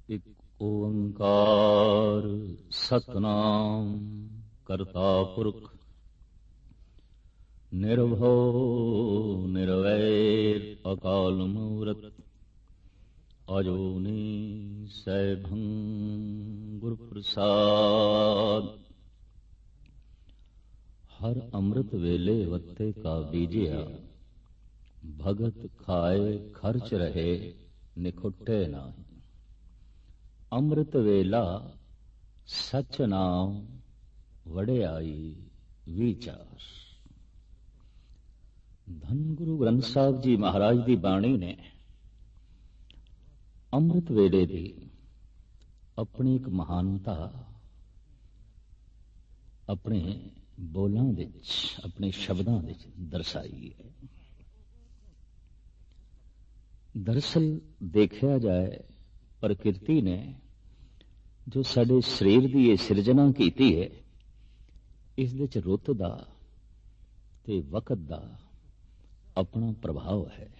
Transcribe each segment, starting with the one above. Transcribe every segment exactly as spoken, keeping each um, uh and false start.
ਇਕ ਓੰਕਾਰ ਸਤਿਨਾਮ ਕਰਤਾ ਪੁਰਖ ਨਿਰਭਉ ਨਿਰਵੈਰ ਅਕਾਲ ਮੂਰਤ ਅਜੂਨੀ ਸੈਭੰ ਗੁਰ ਪ੍ਰਸਾਦ। ਹਰ ਅੰਮ੍ਰਿਤ ਵੇਲੇ ਵੱਤੇ ਕਾ ਬੀਜਿਆ, ਭਗਤ ਖਾਏ ਖਰਚ ਰਹੇ ਨਿਖੁੱਟੇ ਨਾਹੀਂ। ਅੰਮ੍ਰਿਤ ਵੇਲਾ ਸਚ ਨਾਮ ਵਡਿਆਈ ਵਿਚਾਰ। ਧੰਨ ਗੁਰੂ ਗ੍ਰੰਥ ਸਾਹਿਬ ਜੀ ਮਹਾਰਾਜ ਦੀ ਬਾਣੀ ਨੇ ਅੰਮ੍ਰਿਤ ਵੇਲੇ ਦੀ ਆਪਣੀ ਇੱਕ ਮਹਾਨਤਾ ਆਪਣੇ ਬੋਲਾਂ ਵਿੱਚ, ਆਪਣੇ ਸ਼ਬਦਾਂ ਵਿੱਚ ਦਰਸਾਈ ਹੈ। ਦਰਅਸਲ ਦੇਖਿਆ ਜਾਏ, ਪ੍ਰਕਿਰਤੀ ਨੇ ਜੋ ਸਾਡੇ ਸਰੀਰ ਦੀ ਇਹ ਸਿਰਜਣਾ ਕੀਤੀ ਹੈ, ਇਸ ਵਿੱਚ ਰੁੱਤ ਦਾ ਤੇ ਵਕਤ ਦਾ ਆਪਣਾ ਪ੍ਰਭਾਵ ਹੈ।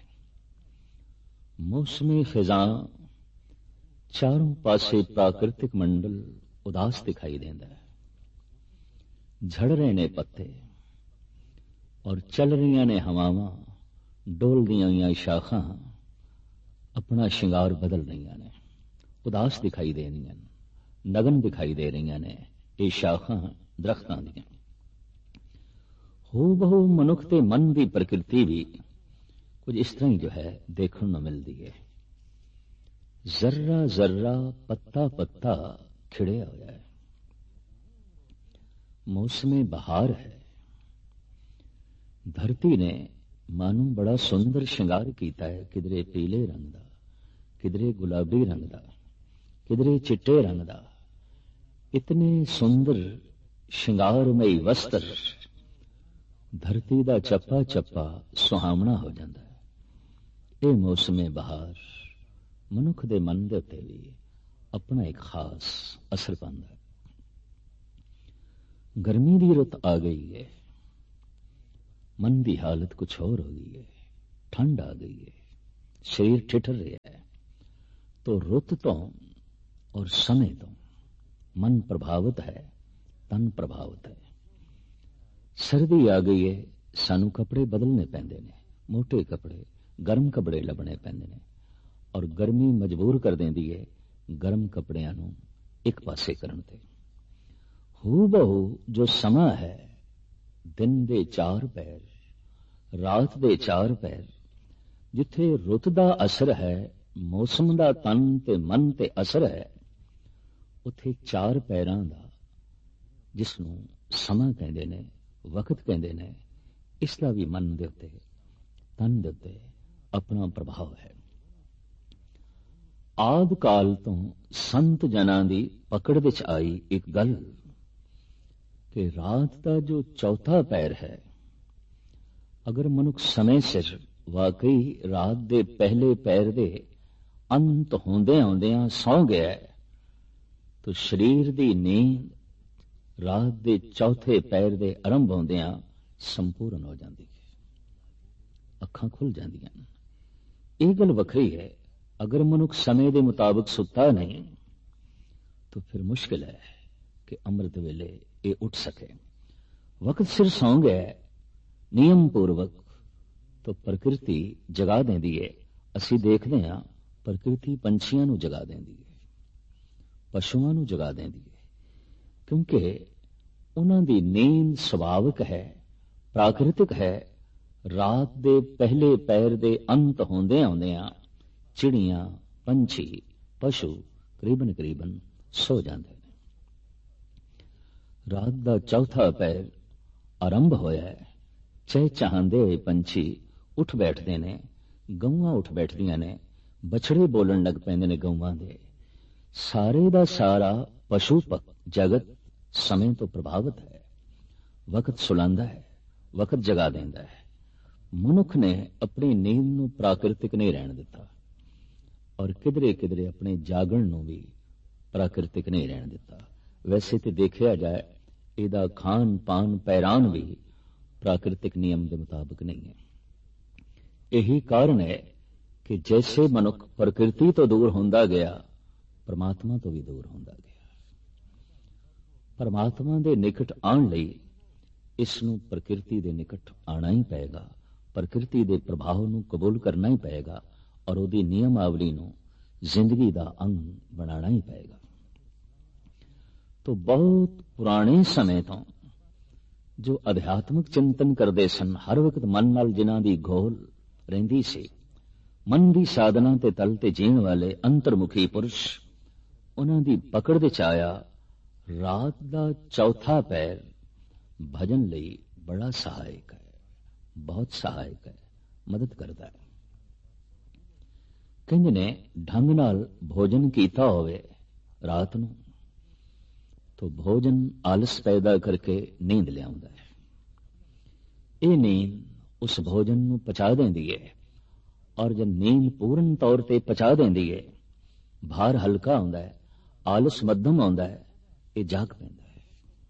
ਮੌਸਮੀ ਫਿਜ਼ਾਂ, ਚਾਰੋਂ ਪਾਸੇ ਪ੍ਰਾਕਿਰਤਿਕ ਮੰਡਲ ਉਦਾਸ ਦਿਖਾਈ ਦਿੰਦਾ ਹੈ। ਝੜ ਰਹੇ ਨੇ ਪੱਤੇ ਔਰ ਚੱਲ ਰਹੀਆਂ ਨੇ ਹਵਾਵਾਂ, ਡੋਲਦੀਆਂ ਹੋਈਆਂ ਸ਼ਾਖਾਂ ਆਪਣਾ ਸ਼ਿੰਗਾਰ ਬਦਲ ਰਹੀਆਂ ਨੇ, ਉਦਾਸ ਦਿਖਾਈ ਦੇ ਰਹੀਆਂ ਨੇ, ਨਗਨ ਦਿਖਾਈ ਦੇ ਰਹੀਆਂ ਨੇ ਇਹ ਸ਼ਾਖਾਂ ਦਰਖਤਾਂ ਦੀਆਂ। ਹੋ ਬਹੁ ਮਨੁੱਖ ਤੇ ਮਨ ਦੀ ਪ੍ਰਕਿਰਤੀ ਵੀ ਕੁਝ ਇਸ ਤਰ੍ਹਾਂ ਹੀ ਜੋ ਹੈ ਦੇਖਣ ਨੂੰ ਮਿਲਦੀ ਹੈ। ਜ਼ਰਰਾ ਜ਼ਰਰਾ, ਪੱਤਾ ਪੱਤਾ ਖਿੜਿਆ ਹੋਇਆ ਹੈ। ਮੌਸਮੇ ਬਹਾਰ ਹੈ। ਧਰਤੀ ਨੇ ਮਾਨੂੰ ਬੜਾ ਸੁੰਦਰ ਸ਼ਿੰਗਾਰ ਕੀਤਾ ਹੈ, ਕਿਧਰੇ ਪੀਲੇ ਰੰਗ ਦਾ, ਕਿਧਰੇ ਗੁਲਾਬੀ ਰੰਗ ਦਾ, ਕਿਧਰੇ ਚਿੱਟੇ ਰੰਗ ਦਾ। ਇਤਨੇ ਸੁੰਦਰ ਸ਼ਿੰਗਾਰਮਈ ਵਸਤਰ, ਧਰਤੀ ਦਾ ਚੱਪਾ ਚੱਪਾ ਸੁਹਾਵਣਾ ਹੋ ਜਾਂਦਾ ਹੈ। ਇਹ ਮੌਸਮੇ ਬਹਾਰ ਮਨੁੱਖ ਦੇ ਮਨ ਦੇ ਉੱਤੇ ਵੀ ਆਪਣਾ ਇੱਕ ਖਾਸ ਅਸਰ ਪਾਉਂਦਾ ਹੈ। ਗਰਮੀ ਦੀ ਰੁੱਤ ਆ ਗਈ ਹੈ, ਮਨ ਦੀ ਹਾਲਤ ਕੁਛ ਹੋਰ ਹੋ ਗਈ ਹੈ। ਠੰਡ ਆ ਗਈ ਹੈ, ਸਰੀਰ ਠਿਠਰ ਰਿਹਾ ਹੈ। ਤੋ ਰੁੱਤ ਤੋਂ ਔਰ ਸਮੇਂ ਤੋਂ ਮਨ ਪ੍ਰਭਾਵਿਤ ਹੈ, ਤਨ ਪ੍ਰਭਾਵਿਤ ਹੈ। ਸਰਦੀ ਆ ਗਈ ਹੈ, ਸਾਨੂੰ ਕੱਪੜੇ ਬਦਲਣੇ ਪੈਂਦੇ ਨੇ, ਮੋਟੇ ਕੱਪੜੇ, ਗਰਮ ਕੱਪੜੇ ਲੱਭਣੇ ਪੈਂਦੇ ਨੇ। ਔਰ ਗਰਮੀ ਮਜਬੂਰ ਕਰ ਦਿੰਦੀ ਹੈ ਗਰਮ ਕੱਪੜਿਆਂ ਨੂੰ ਇੱਕ ਪਾਸੇ ਕਰਨ ਤੇ। ਹੂ ਬਹੂ ਜੋ ਸਮਾਂ ਹੈ, ਦਿਨ ਦੇ ਚਾਰ ਪਹਿਰ, ਰਾਤ ਦੇ ਚਾਰ ਪਹਿਰ, ਜਿੱਥੇ ਰੁੱਤ ਦਾ ਅਸਰ ਹੈ, ਮੌਸਮ ਦਾ ਤਨ ਤੇ ਮਨ ਤੇ ਅਸਰ ਹੈ, ਉੱਥੇ ਚਾਰ ਪਹਿਰਾਂ ਦਾ, ਜਿਸ ਨੂੰ ਸਮਾਂ ਕਹਿੰਦੇ ਨੇ, ਵਕਤ ਕਹਿੰਦੇ ਨੇ, ਇਸ ਦਾ ਵੀ ਮਨ ਦੇ ਉੱਤੇ, ਤਨ ਦੇ ਉੱਤੇ ਆਪਣਾ ਪ੍ਰਭਾਵ ਹੈ। ਆਦਿ ਕਾਲ ਤੋਂ ਸੰਤ ਜਨਾਂ ਦੀ ਪਕੜ ਵਿੱਚ ਆਈ ਇੱਕ ਗੱਲ ਕਿ ਰਾਤ ਦਾ ਜੋ ਚੌਥਾ ਪਹਿਰ ਹੈ, ਅਗਰ ਮਨੁੱਖ ਸਮੇਂ ਸਿਰ ਵਾਕਈ ਰਾਤ ਦੇ ਪਹਿਲੇ ਪਹਿਰ ਦੇ ਅੰਤ ਹੁੰਦਿਆਂ ਹੁੰਦਿਆਂ ਸੌਂ ਗਿਆ ਤਾਂ ਸਰੀਰ ਦੀ ਨੀਂਦ ਰਾਤ ਦੇ ਚੌਥੇ ਪਹਿਰ ਦੇ ਆਰੰਭ ਹੁੰਦਿਆਂ ਸੰਪੂਰਨ ਹੋ ਜਾਂਦੀ ਹੈ। ਅੱਖਾਂ ਖੁੱਲ ਜਾਂਦੀਆਂ ਨੇ। ਇਹ ਗੱਲ ਵੱਖਰੀ ਹੈ, ਅਗਰ ਮਨੁੱਖ ਸਮੇਂ ਦੇ ਮੁਤਾਬਕ ਸੁੱਤਾ ਨਹੀਂ ਤਾਂ ਫਿਰ ਮੁਸ਼ਕਿਲ ਹੈ ਕਿ ਅੰਮ੍ਰਿਤ ਵੇਲੇ ਇਹ ਉੱਠ ਸਕੇ। ਵਕਤ ਸਿਰ ਸੌਂ ਗਿਆ ਨਿਯਮ ਪੂਰਵਕ ਤਾਂ ਪ੍ਰਕਿਰਤੀ ਜਗਾ ਦਿੰਦੀ ਹੈ। ਅਸੀਂ ਦੇਖਦੇ ਹਾਂ ਪ੍ਰਕਿਰਤੀ ਪੰਛੀਆਂ ਨੂੰ ਜਗਾ ਦਿੰਦੀ ਹੈ, ਪਸ਼ੂਆਂ ਨੂੰ ਜਗਾ ਦਿੰਦੀ ਹੈ, ਕਿਉਂਕਿ ਉਹਨਾਂ ਦੀ ਨੀਂਦ ਸੁਭਾਵਿਕ ਹੈ, ਪ੍ਰਾਕਿਰਤਿਕ ਹੈ। ਰਾਤ ਦੇ ਪਹਿਲੇ ਪਹਿਰ ਦੇ ਅੰਤ ਹੁੰਦਿਆਂ ਹੁੰਦਿਆਂ ਚਿੜੀਆਂ, ਪੰਛੀ, ਪਸ਼ੂ ਕਰੀਬਨ ਕਰੀਬਨ ਸੋ ਜਾਂਦੇ ਨੇ। ਰਾਤ ਦਾ ਚੌਥਾ ਪਹਿਰ ਆਰੰਭ ਹੋਇਆ ਹੈ। ਚਹਿਚਹਾਉਂਦੇ ਹੋਏ ਪੰਛੀ ਉੱਠ ਬੈਠਦੇ ਨੇ, ਗਊਆਂ ਉੱਠ ਬੈਠਦੀਆਂ ਨੇ, ਬਛੜੇ ਬੋਲਣ ਲੱਗ ਪੈਂਦੇ ਨੇ ਗਊਆਂ ਦੇ। ਸਾਰੇ ਦਾ ਸਾਰਾ ਪਸ਼ੂ ਜਗਤ ਸਮੇਂ ਤੋਂ ਪ੍ਰਭਾਵਿਤ ਹੈ। ਵਕਤ ਸੁਲਾਂਦਾ ਹੈ, ਵਕਤ ਜਗਾ ਦਿੰਦਾ ਹੈ। ਮਨੁੱਖ ਨੇ ਆਪਣੀ ਨੀਂਦ ਨੂੰ ਪ੍ਰਾਕਿਰਤਿਕ ਨਹੀਂ ਰਹਿਣ ਦਿੱਤਾ ਔਰ ਕਿਧਰੇ ਕਿਧਰੇ ਆਪਣੇ ਜਾਗਣ ਨੂੰ ਵੀ ਪ੍ਰਾਕਿਰਤਿਕ ਨਹੀਂ ਰਹਿਣ ਦਿੱਤਾ। ਵੈਸੇ ਤੇ ਦੇਖਿਆ ਜਾਏ ਇਹਦਾ ਖਾਨ ਪਾਨ ਪਹਿਰਾਨ ਵੀ ਪ੍ਰਾਕਿਰਤਿਕ ਨਿਯਮ ਦੇ ਮੁਤਾਬਕ ਨਹੀਂ ਹੈ। ਇਹੀ ਕਾਰਨ ਹੈ ਕਿ ਜੈਸੇ ਮਨੁੱਖ ਪ੍ਰਕਿਰਤੀ ਤੋਂ ਦੂਰ ਹੁੰਦਾ ਗਿਆ, ਪਰਮਾਤਮਾ ਤੋਂ ਵੀ ਦੂਰ ਹੁੰਦਾ ਗਿਆ। ਪਰਮਾਤਮਾ ਦੇ ਨਿਕਟ ਆਉਣ ਲਈ ਇਸ ਨੂੰ ਪ੍ਰਕਿਰਤੀ ਦੇ ਨਿਕਟ ਆਉਣਾ ਹੀ ਪਏਗਾ, ਪ੍ਰਕਿਰਤੀ ਦੇ ਪ੍ਰਭਾਵ ਨੂੰ ਕਬੂਲ ਕਰਨਾ ਹੀ ਪਏਗਾ ਔਰ ਉਹਦੀ ਨਿਯਮਾਵਲੀ ਨੂੰ ਜ਼ਿੰਦਗੀ ਦਾ ਅੰਗ ਬਣਾਉਣਾ ਹੀ ਪਏਗਾ। ਤੋ ਬਹੁਤ ਪੁਰਾਣੇ ਸਮੇਂ ਤੋਂ ਜੋ ਅਧਿਆਤਮਿਕ ਚਿੰਤਨ ਕਰਦੇ ਸਨ, ਹਰ ਵਕਤ ਮਨ ਨਾਲ ਜਿਨ੍ਹਾਂ ਦੀ ਗੋਲ ਰਹਿੰਦੀ ਸੀ, ਮਨ ਦੀ ਸਾਧਨਾ ਤੇ ਤਲ ਤੇ ਜੀਣ ਵਾਲੇ ਅੰਤਰਮੁਖੀ ਪੁਰਸ਼, ਉਹਨਾਂ ਦੀ ਪਕੜ ਵਿੱਚ ਆਇਆ ਰਾਤ ਦਾ ਚੌਥਾ ਪੈਰ ਭਜਨ ਲਈ ਬੜਾ ਸਹਾਇਕ ਹੈ, ਬਹੁਤ ਸਹਾਇਕ ਹੈ, ਮਦਦ ਕਰਦਾ ਹੈ। ਕਹਿੰਦੇ ਨੇ ਢੰਗ ਨਾਲ ਭੋਜਨ ਕੀਤਾ ਹੋਵੇ ਰਾਤ ਨੂੰ ਤੋ ਭੋਜਨ ਆਲਸ ਪੈਦਾ ਕਰਕੇ ਨੀਂਦ ਲਿਆਉਂਦਾ ਹੈ। ਇਹ ਨੀਂਦ ਉਸ ਭੋਜਨ ਨੂੰ ਪਚਾ ਦਿੰਦੀ ਹੈ ਔਰ ਜਦ ਨੀਂਦ ਪੂਰਨ ਤੌਰ ਤੇ ਪਚਾ ਦਿੰਦੀ ਹੈ, ਭਾਰ ਹਲਕਾ ਹੁੰਦਾ ਹੈ, ਆਲਸ ਮੱਧਮ ਆਉਂਦਾ ਹੈ, ਇਹ ਜਾਗ ਪੈਂਦਾ ਹੈ।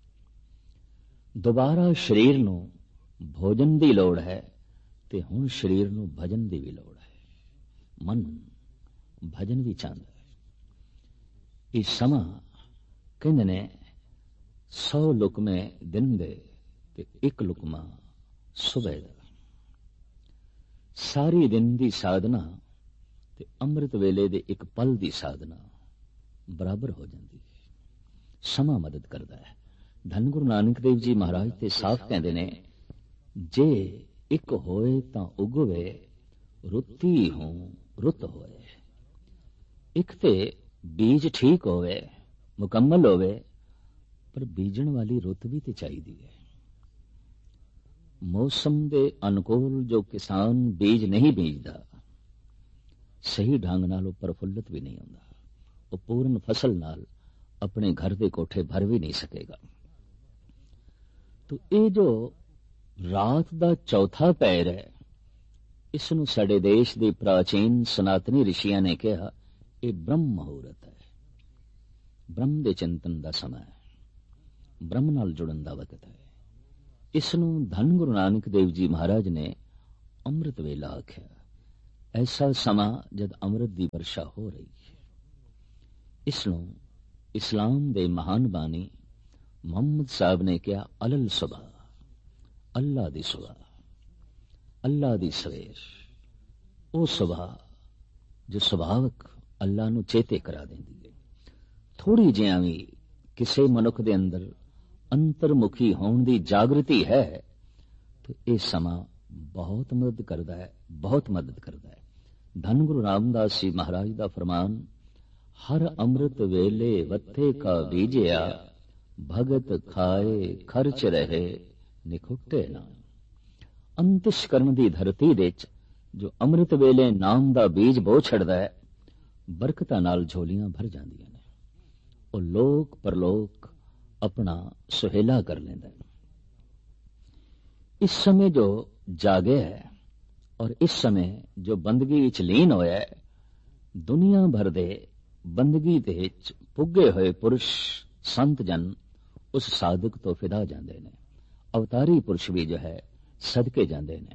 ਦੁਬਾਰਾ ਸਰੀਰ ਨੂੰ ਭੋਜਨ ਦੀ ਲੋੜ ਹੈ ਤੇ ਹੁਣ ਸਰੀਰ ਨੂੰ ਭਜਨ ਦੀ ਵੀ ਲੋੜ ਹੈ। ਮਨ ਭਜਨ ਵੀ ਚਾਹੁੰਦਾ ਹੈ। ਇਹ ਸਮਾਂ ਕਹਿੰਦੇ ਨੇ ਸੌ ਲੁਕਮੇ ਦਿਨ ਦੇ ਤੇ ਇੱਕ ਲੁਕਮਾ ਸੁਬਹ ਦਾ। ਸਾਰੀ ਦਿਨ ਦੀ ਸਾਧਨਾ ਤੇ ਅੰਮ੍ਰਿਤ ਵੇਲੇ ਦੇ ਇੱਕ ਪਲ ਦੀ ਸਾਧਨਾ ਬਰਾਬਰ ਹੋ ਜਾਂਦੀ ਹੈ। ਸਮਾਂ ਮਦਦ ਕਰਦਾ ਹੈ। ਧੰਨ ਗੁਰੂ ਨਾਨਕ ਦੇਵ ਜੀ ਮਹਾਰਾਜ ਤੇ ਸਾਫ਼ ਕਹਿੰਦੇ ਨੇ, ਜੇ ਇੱਕ ਹੋਏ ਤਾਂ ਉਗਵੇ, ਰੁੱਤੀ ਹੂੰ ਰੁੱਤ ਹੋਏ। ਇੱਕ ਤੇ ਬੀਜ ਠੀਕ ਹੋਵੇ, ਮੁਕੰਮਲ ਹੋਵੇ, ਪਰ ਬੀਜਣ ਵਾਲੀ ਰੁੱਤ ਵੀ ਤੇ ਚਾਹੀਦੀ ਹੈ। ਮੌਸਮ ਦੇ ਅਨੁਕੂਲ ਜੋ ਕਿਸਾਨ ਬੀਜ ਨਹੀਂ ਬੀਜਦਾ, ਸਹੀ ਢੰਗ ਨਾਲ ਉਹ ਪ੍ਰਫੁੱਲਤ ਵੀ ਨਹੀਂ ਹੁੰਦਾ, ਉਹ ਪੂਰਨ ਫਸਲ ਨਾਲ ਆਪਣੇ ਘਰ ਦੇ ਕੋਠੇ ਭਰ ਵੀ ਨਹੀਂ ਸਕੇਗਾ। ਤੋ ਇਹ ਜੋ ਰਾਤ ਦਾ ਚੌਥਾ ਪੈਰ ਹੈ, ਇਸ ਨੂੰ ਸਾਡੇ ਦੇਸ਼ ਦੇ ਪ੍ਰਾਚੀਨ ਸਨਾਤਨੀ ਰਿਸ਼ੀਆਂ ਨੇ ਕਿਹਾ ਇਹ ਬ੍ਰਹਮ ਮੁਹੂਰਤ ਹੈ। ਬ੍ਰਹਮ ਦੇ ਚਿੰਤਨ ਦਾ ਸਮਾਂ ਹੈ, ਬ੍ਰਹਮ ਨਾਲ ਜੁੜਨ ਦਾ ਵਕਤ ਹੈ। ਇਸ ਨੂੰ ਧੰਨ ਗੁਰੂ ਨਾਨਕ ਦੇਵ ਜੀ ਮਹਾਰਾਜ ਨੇ ਅੰਮ੍ਰਿਤ ਵੇਲਾ ਆਖਿਆ। ਐਸਾ ਸਮਾਂ ਜਦ ਅੰਮ੍ਰਿਤ ਦੀ ਵਰਸ਼ਾ ਹੋ ਰਹੀ ਹੈ। ਇਸ ਨੂੰ ਇਸਲਾਮ ਦੇ ਮਹਾਨ ਬਾਨੀ ਮੁਹੰਮਦ ਸਾਹਿਬ ਨੇ ਕਿਹਾ ਅਲਲ ਸੁਬਾ, ਅੱਲਾ ਦੀ ਸੁਬਾ, ਅੱਲਾ ਦੀ ਸਵੇਰ, ਉਹ ਸੁਬਾ ਜੋ ਸੁਭਾਵਕ ਅੱਲਾ ਨੂੰ ਚੇਤੇ ਕਰਾ ਦਿੰਦੀ ਹੈ। ਥੋੜੀ ਜਿਹਾ ਵੀ ਕਿਸੇ ਮਨੁੱਖ ਦੇ ਅੰਦਰ ਅੰਤਰਮੁਖੀ ਹੋਣ ਦੀ ਜਾਗਰਤੀ ਹੈ ਤਾਂ ਇਹ ਸਮਾਂ ਬਹੁਤ ਮਦਦ ਕਰਦਾ ਹੈ, ਬਹੁਤ ਮਦਦ ਕਰਦਾ ਹੈ। ਧੰਨ ਗੁਰੂ ਰਾਮਦਾਸ ਜੀ ਮਹਾਰਾਜ ਦਾ ਫਰਮਾਨ, ਹਰ ਅੰਮ੍ਰਿਤ ਵੇਲੇ ਵੱਥੇ ਕਾ ਬੀਜਿਆ, ਭਗਤ ਖਾਏ ਖਰਚ ਰਹੇ ਨਿਖੁੱਟੇ ਨਾ। ਅੰਤਿਸ਼ਕਰਨ ਦੀ ਧਰਤੀ ਦੇ ਵਿੱਚ ਜੋ ਅੰਮ੍ਰਿਤ ਵੇਲੇ ਨਾਮ ਦਾ ਬੀਜ ਬੋ ਛੱਡਦਾ ਹੈ, ਬਰਕਤਾਂ ਨਾਲ ਝੋਲੀਆਂ ਭਰ ਜਾਂਦੀਆਂ ਨੇ। ਉਹ ਲੋਕ ਪਰਲੋਕ ਆਪਣਾ ਸੁਹੇਲਾ ਕਰ ਲੈਂਦਾ ਹੈ। ਇਸ ਸਮੇਂ ਜੋ ਜਾਗਿਆ ਹੈ ਔਰ ਇਸ ਸਮੇਂ ਜੋ ਬੰਦਗੀ ਵਿੱਚ ਲੀਨ ਹੋਇਆ ਹੈ, ਦੁਨੀਆ ਭਰ ਦੇ ਬੰਦਗੀ ਦੇ ਵਿੱਚ ਪੁੱਗੇ ਹੋਏ ਪੁਰਸ਼ ਸੰਤ ਜਨ ਉਸ ਸਾਧਕ ਤੋਂ ਫਿਦਾ ਜਾਂਦੇ ਨੇ। ਅਵਤਾਰੀ ਪੁਰਸ਼ ਵੀ ਜੋ ਹੈ ਸਦਕੇ ਜਾਂਦੇ ਨੇ।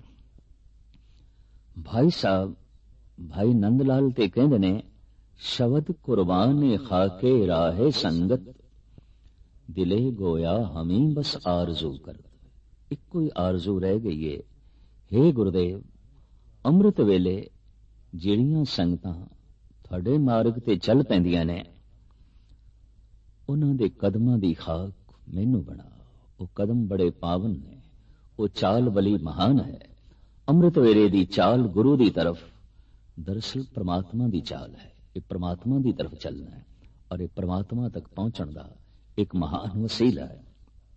ਭਾਈ ਸਾਹਿਬ ਭਾਈ ਨੰਦ ਲਾਲ ਤੇ ਕਹਿੰਦੇ ਨੇ, ਸ਼ਬਦ ਕੁਰਬਾਨ ਖਾਕੇ ਰਾਹੇ ਸੰਗਤ, ਦਿਲੇ ਗੋਇਆ ਹਮੀ ਬਸ ਆਰਜ਼ੂ ਕਰ। ਇੱਕੋ ਹੀ ਆਰਜ਼ੂ ਰਹਿ ਗਈ ਏ, ਹੇ ਗੁਰਦੇਵ, ਅੰਮ੍ਰਿਤ ਵੇਲੇ ਜਿਹੜੀਆਂ ਸੰਗਤਾਂ ਤੁਹਾਡੇ ਮਾਰਗ ਤੇ ਚੱਲ ਪੈਂਦੀਆਂ ਨੇ, ਉਹਨਾਂ ਦੇ ਕਦਮਾਂ ਦੀ ਖਾਕ ਮੈਨੂੰ ਬਣਾ। ਉਹ ਕਦਮ ਬੜੇ ਪਾਵਨ ਨੇ, ਉਹ ਚਾਲ ਬਲੀ ਮਹਾਨ ਹੈ। ਅੰਮ੍ਰਿਤ ਵੇਲੇ ਦੀ ਚਾਲ ਗੁਰੂ ਦੀ ਤਰਫ, ਦਰਅਸਲ ਪ੍ਰਮਾਤਮਾ ਦੀ ਚਾਲ ਹੈ। ਇਹ ਪ੍ਰਮਾਤਮਾ ਦੀ ਤਰਫ ਚੱਲਣਾ ਹੈ ਔਰ ਇਹ ਪ੍ਰਮਾਤਮਾ ਤੱਕ ਪਹੁੰਚਣ ਦਾ ਇੱਕ ਮਹਾਨ ਵਸੀਲਾ ਹੈ।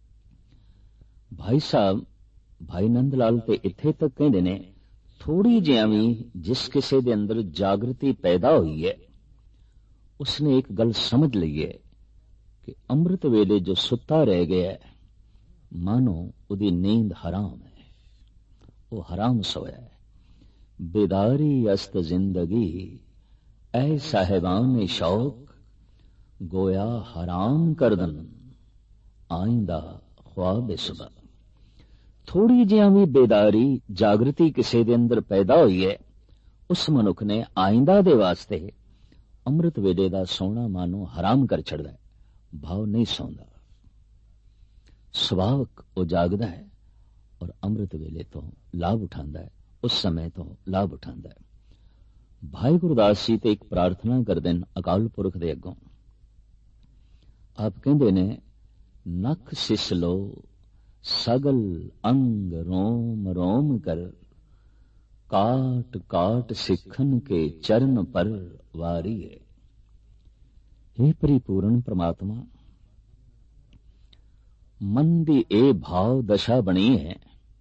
ਭਾਈ ਸਾਹਿਬ ਭਾਈ ਨੰਦ ਲਾਲ ਤੇ ਇੱਥੇ ਤੱਕ ਕਹਿੰਦੇ ਨੇ, ਥੋੜੀ ਜਿਹਾ ਵੀ ਜਿਸ ਕਿਸੇ ਦੇ ਅੰਦਰ ਜਾਗਰਤੀ ਪੈਦਾ ਹੋਈ ਹੈ, ਉਸਨੇ ਇੱਕ ਗੱਲ ਸਮਝ ਲਈ ਹੈ ਕਿ ਅੰਮ੍ਰਿਤ ਵੇਲੇ ਜੋ ਸੁੱਤਾ ਰਹਿ ਗਿਆ ਹੈ, ਮਾਨੋ ਉਹਦੀ ਨੀਂਦ ਹਰਾਮ ਹੈ, ਉਹ ਹਰਾਮ ਸੋਇਆ ਹੈ। ਬੇਦਾਰੀ ਅਸਤ ਜ਼ਿੰਦਗੀ ਐ ਸਾਹਿਬਾਨ ਸ਼ੌਕ, ਗੋਇਆ ਹਰਾਮ ਕਰਦਨ ਆਇੰਦਾ ख्वाब सुबह। थोड़ी जिहा भी बेदारी जागृति किसी दे अंदर पैदा हुई है, उस मनुख ने आइंदा दे वास्ते ਅੰਮ੍ਰਿਤ ਵੇਲੇ ਦਾ ਸੌਣਾ ਮਨ ਨੂੰ ਹਰਾਮ ਕਰ ਛੱਡਦਾ ਹੈ। ਭਾਵ ਨਹੀਂ ਸੌਂਦਾ, ਸੁਭਾਵਕ ਉਹ ਜਾਗਦਾ ਹੈ ਔਰ ਅੰਮ੍ਰਿਤ ਵੇਲੇ ਤੋਂ ਲਾਭ ਉਠਾਉਂਦਾ ਹੈ, ਉਸ ਸਮੇਂ ਤੋਂ ਲਾਭ ਉਠਾਉਂਦਾ ਹੈ। ਭਾਈ ਗੁਰਦਾਸ ਜੀ ਤੇ ਇੱਕ ਪ੍ਰਾਰਥਨਾ ਕਰਦੇ ਨੇ ਅਕਾਲ ਪੁਰਖ ਦੇ ਅੱਗੋਂ। ਆਪ ਕਹਿੰਦੇ ਨੇ, ਨਖ ਸਿਸ ਲੋ ਸਗਲ ਅੰਗ ਰੋਮ ਰੋਮ ਕਰ, ਕਾਟ ਕਾਟ ਸਿੱਖਨ ਕੇ ਚਰਨ ਪਰ ਵਾਰੀਏ। हे परिपूर्ण परमात्मा, मन ਦੀ ਇਹ ਭਾਵ ਦਸ਼ਾ ਬਣੀ ਹੈ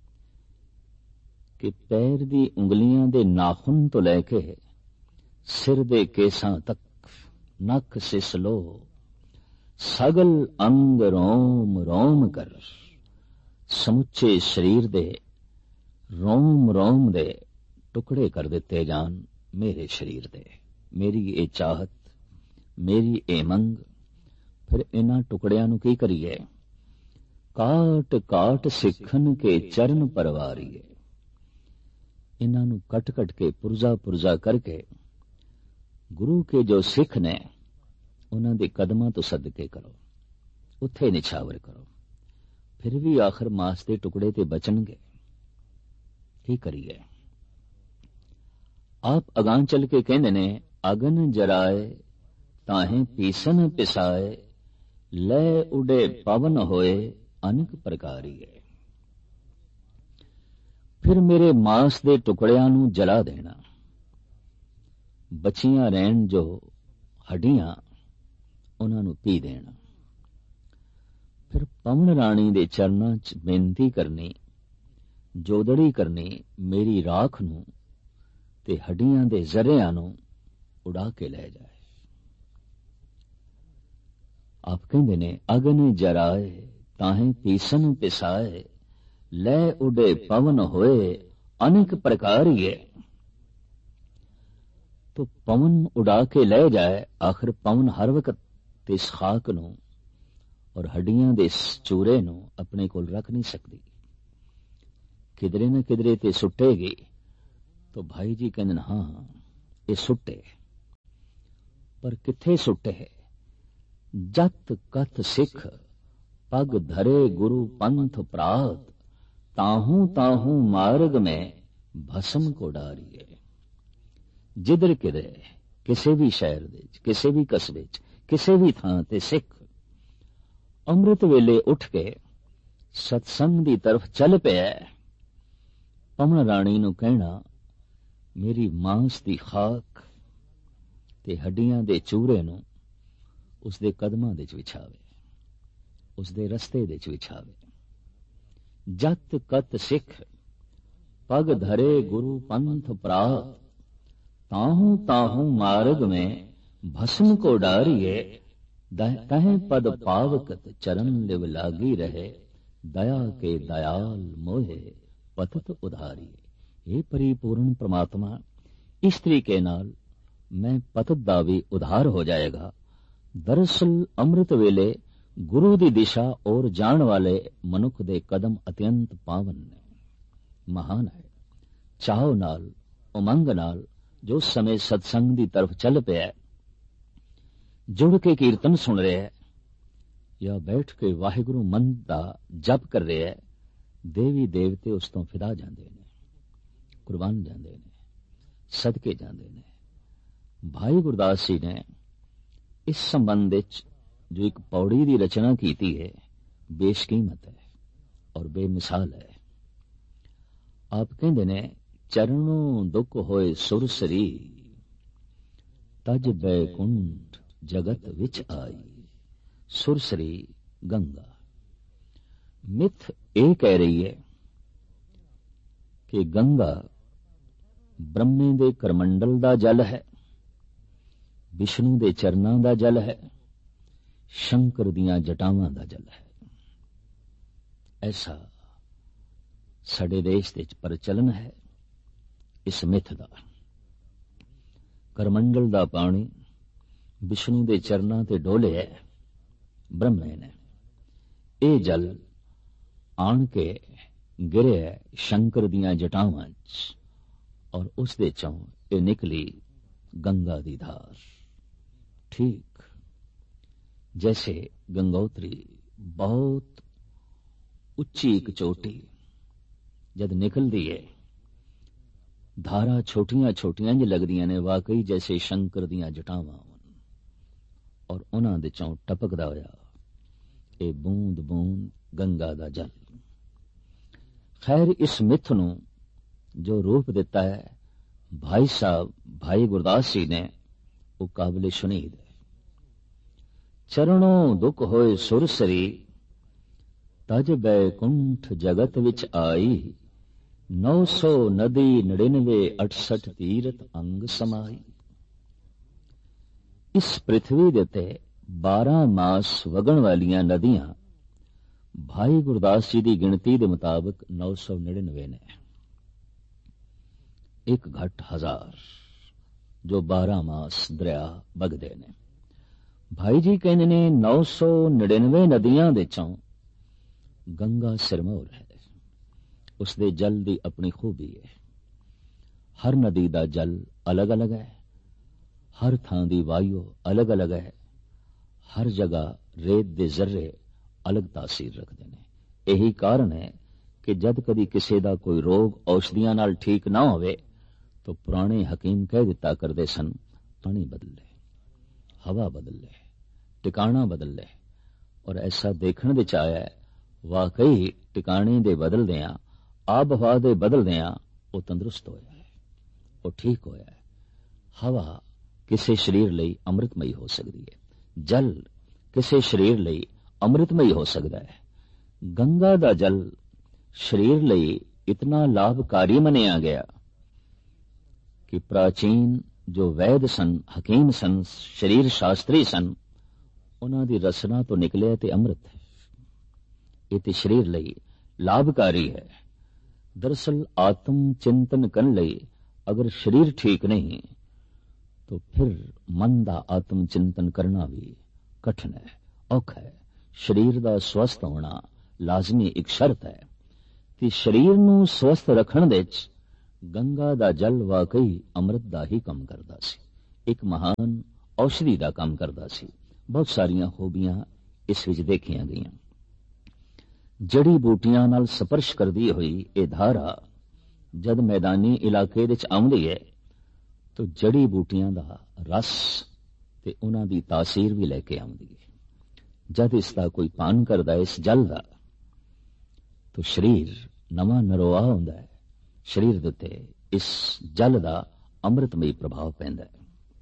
ਕਿ ਪੈਰ ਦੀ ਉਂਗਲੀਆਂ ਦੇ ਨਾਖੁਨ ਤੋਂ ਲੈ ਕੇ ਸਿਰ ਦੇ ਕੇਸਾਂ ਤੱਕ ਨਖ ਸਿਸ ਲੋ ਸਗਲ ਅੰਗ ਰੋਮ ਰੋਮ ਕਰ, ਸਮੁੱਚੇ ਸਰੀਰ ਦੇ ਰੋਮ ਰੋਮ ਦੇ ਟੁਕੜੇ ਕਰ ਦਿੱਤੇ ਜਾਣ ਮੇਰੇ ਸਰੀਰ ਦੇ। ਮੇਰੀ ਇਹ ਚਾਹਤ, ਮੇਰੀ ਇਹ ਮੰਗ। ਫਿਰ ਇਹਨਾਂ ਟੁਕੜਿਆਂ ਨੂੰ ਕੀ ਕਰੀਏ? ਕਾਟ ਕਾਟ ਸਿੱਖਨ ਕੇ ਚਰਨ ਪਰਵਾਰੀਏ। ਇਹਨਾਂ ਨੂੰ ਕੱਟ ਕੱਟ ਕੇ ਪੁਰਜ਼ਾ ਪੁਰਜ਼ਾ ਕਰਕੇ ਗੁਰੂ ਕੇ ਜੋ ਸਿੱਖ ਨੇ ਉਹਨਾਂ ਦੇ ਕਦਮਾਂ ਤੋਂ ਸਦਕੇ ਕਰੋ, ਉੱਥੇ ਨਿਛਾਵਰ ਕਰੋ। ਫਿਰ ਵੀ ਆਖਰ ਮਾਸ ਦੇ ਟੁਕੜੇ ਤੇ ਬਚਣਗੇ। ਕੀ ਕਰੀਏ? ਆਪ ਅਗਾਂ ਚੱਲ ਕੇ ਕਹਿੰਦੇ ਨੇ, ਅਗਨ ਜਰਾਏ ਤਾਹੇ ਪੀਸਨ ਪਿਸਾਏ, ਲੈ ਉਡੇ ਪਵਨ ਹੋਏ ਅਨੇਕ ਪ੍ਰਕਾਰੀਏ। ਫਿਰ ਮੇਰੇ ਮਾਸ ਦੇ ਟੁਕੜਿਆਂ ਨੂੰ ਜਲਾ ਦੇਣਾ, ਬਚੀਆਂ ਰਹਿਣ ਜੋ ਹੱਡੀਆਂ ਉਹਨਾਂ ਨੂੰ ਪੀ ਦੇਣਾ। ਫਿਰ ਪਵਨ ਰਾਣੀ ਦੇ ਚਰਨਾਂ 'ਚ ਬੇਨਤੀ ਕਰਨੀ, ਜੋਦੜੀ ਕਰਨੀ, ਮੇਰੀ ਰਾਖ ਨੂੰ ਤੇ ਹੱਡੀਆਂ ਦੇ ਜ਼ਰਿਆਂ ਨੂੰ ਉਡਾ ਕੇ ਲੈ ਜਾਏ। ਆਪ ਕਹਿੰਦੇ ਨੇ, ਅਗਨ ਜਰਾਏ ਤਾਹੇ ਪੀਸਨ ਪਿਸਾਏ, ਲੈ ਉਡੇ ਪਵਨ ਹੋਏ ਅਨੇਕ ਪ੍ਰਕਾਰੀਏ। तो पवन उड़ा के ले जाए। आखिर पवन हर वक्त इस खाक नू और हड्डियां दे इस चूरे नू अपने कोल रख नहीं सकती, किधरे न किधरे ते सुटेगी। तो भाई जी कहंदे हाँ ये सुटे, पर किथे सुटे है? जत कथ सिख पग धरे गुरु पंथ प्रात, ताहू ताहू मार्ग में भस्म को डारिए। जिधर किधरे किसी भी शहर दे, किसी भी कस्बे च, किसी भी थां ते सिख अमृत वेले उठ के सत्संग दी तरफ चल पिया। पवन राणी नू कहना, मेरी मांस दी खाक ते हड्डियां दे चूरे नू उसदे कदमां दे च विछावे, उसदे रस्ते दे च विछावे। जत कत सिख पग धरे गुरु पंथ प्रात, ताहू ताहू मार्ग में भस्म को डारिए। तह पद पावकत चरण लिव लागी रहे, दया के दयाल मोहे पतत उधारिए। हे परिपूर्ण परमात्मा, इस तरीके नाल मैं पतत दा भी उधार हो जाएगा। दरअसल अमृत वेले गुरु दी दिशा और जान वाले मनुख दे कदम अत्यंत पावन ने, महान है। चाहो नाल उमंग नाल जो समय सत्संग दी तरफ चल पिया, जुड़ के कीर्तन सुन रहे है या बैठ के वाहिगुरु मन दा जप कर रहे है, देवी देवते उस तो फिदा जांदे ने, कुर्बान जांदे ने, सदके जांदे ने। भाई गुरदास जी ने इस संबंध विच जो एक पौड़ी की रचना की है, बेशकीमत है और बेमिसाल है। आप कहते ने, चरणों दुख होए सुरसरी, तज बैकुंठ जगत विच आई। सुरसरी गंगा। मिथ ये कह रही है कि गंगा ब्रह्मे दे करमंडल दा जल है, विष्णु दे चरनां दा जल है, शंकर दियां जटावां दा जल है। ऐसा साडे देश दे प्रचलन है इस मिथ दा। करमंडल दा पानी विष्णु दे चरनां ते डोले है ब्रह्मे ने। ये जल आण के गिरे है शंकर दियां जटावां च और उस दे चों ये निकली गंगा दी धार। ठीक जैसे गंगोत्री बहुत उच्ची एक चोटी जद निकलती है, धारा छोटियां छोटियां ज लगदियां ने, वाकई जैसे शंकर दियां जटावां और उन्हां दे चों टपकदा होया ये बूंद बूंद गंगा दा जल। खैर इस मिथ नूं जो रूप दिता है भाई साहब भाई गुरदास जी ने, वो काबिले शुनीद है। चरणों दुख होए सुरसरी, तज बैकुंठ जगत विच आई, नौ सौ नदी नड़िनवे अठसठ तीरथ अंग समाई। इस पृथ्वी दे ते बारह मास वगण वालियां नदियां भाई गुरदास जी की गिणती के मुताबिक नौ सौ निड़िनवे ने, एक घट हजार जो बारह मास दरिया बगदे ने। भाई जी कहने ने नौ सौ निड़िनवे नदियां दे चों गंगा सिरमौर है, उसदे जल की अपनी खूबी है। हर नदी का जल अलग अलग है, हर थां दी वायु अलग अलग है, हर जगह रेत दे जर्रे अलग तासीर रखते हैं। यही कारण है कि जद कदी किसी का कोई रोग औषधियां नाल ठीक ना होवे तो पुराने हकीम कह दिता करते सन, पानी बदल ले, हवा बदल ले, टिकाणा बदल ले। और ऐसा देखने विच आया है, वाकई टिकाणे दे बदलदियां, आब हवा दे बदलदियां वो तंदुरुस्त होया है, वो ठीक होया है। हवा किसी शरीर लई अमृतमयी हो सकती है, जल किसी शरीर लई अमृतमयी हो सकता है। गंगा दा जल शरीर लई इतना लाभकारी मनिया गया कि प्राचीन जो वैद सन, हकीम सन, शरीर शास्त्री सन, उन्हां दी रसना तो निकले ते अमृत है। ये ते शरीर लई लाभकारी है। दरअसल आत्म चिंतन करने लई अगर शरीर ठीक नहीं तो फिर मन का आत्म चिंतन करना भी कठिन है, औखा है। शरीर का स्वस्थ होना लाजमी एक शर्त है कि शरीर नूं स्वस्थ रखण दे विच गंगा दा जल वाकई अमृत दा ही काम करदा सी, एक महान औषधि दा काम करदा सी। बहुत सारियां खूबियां इस विच देखियां गईयां। जड़ी बूटियां नाल स्पर्श करदी हुई ये धारा जद मैदानी इलाके विच आउंदी है तो जड़ी बूटियां दा रस ते उन्हां दी तासीर भी लैके आउंदी है। जद इसका कोई पान करदा इस जल का तो शरीर नवा नरोआ होंदा है, शरीर दे उत्ते इस जल का अमृतमयी प्रभाव पैंदा है।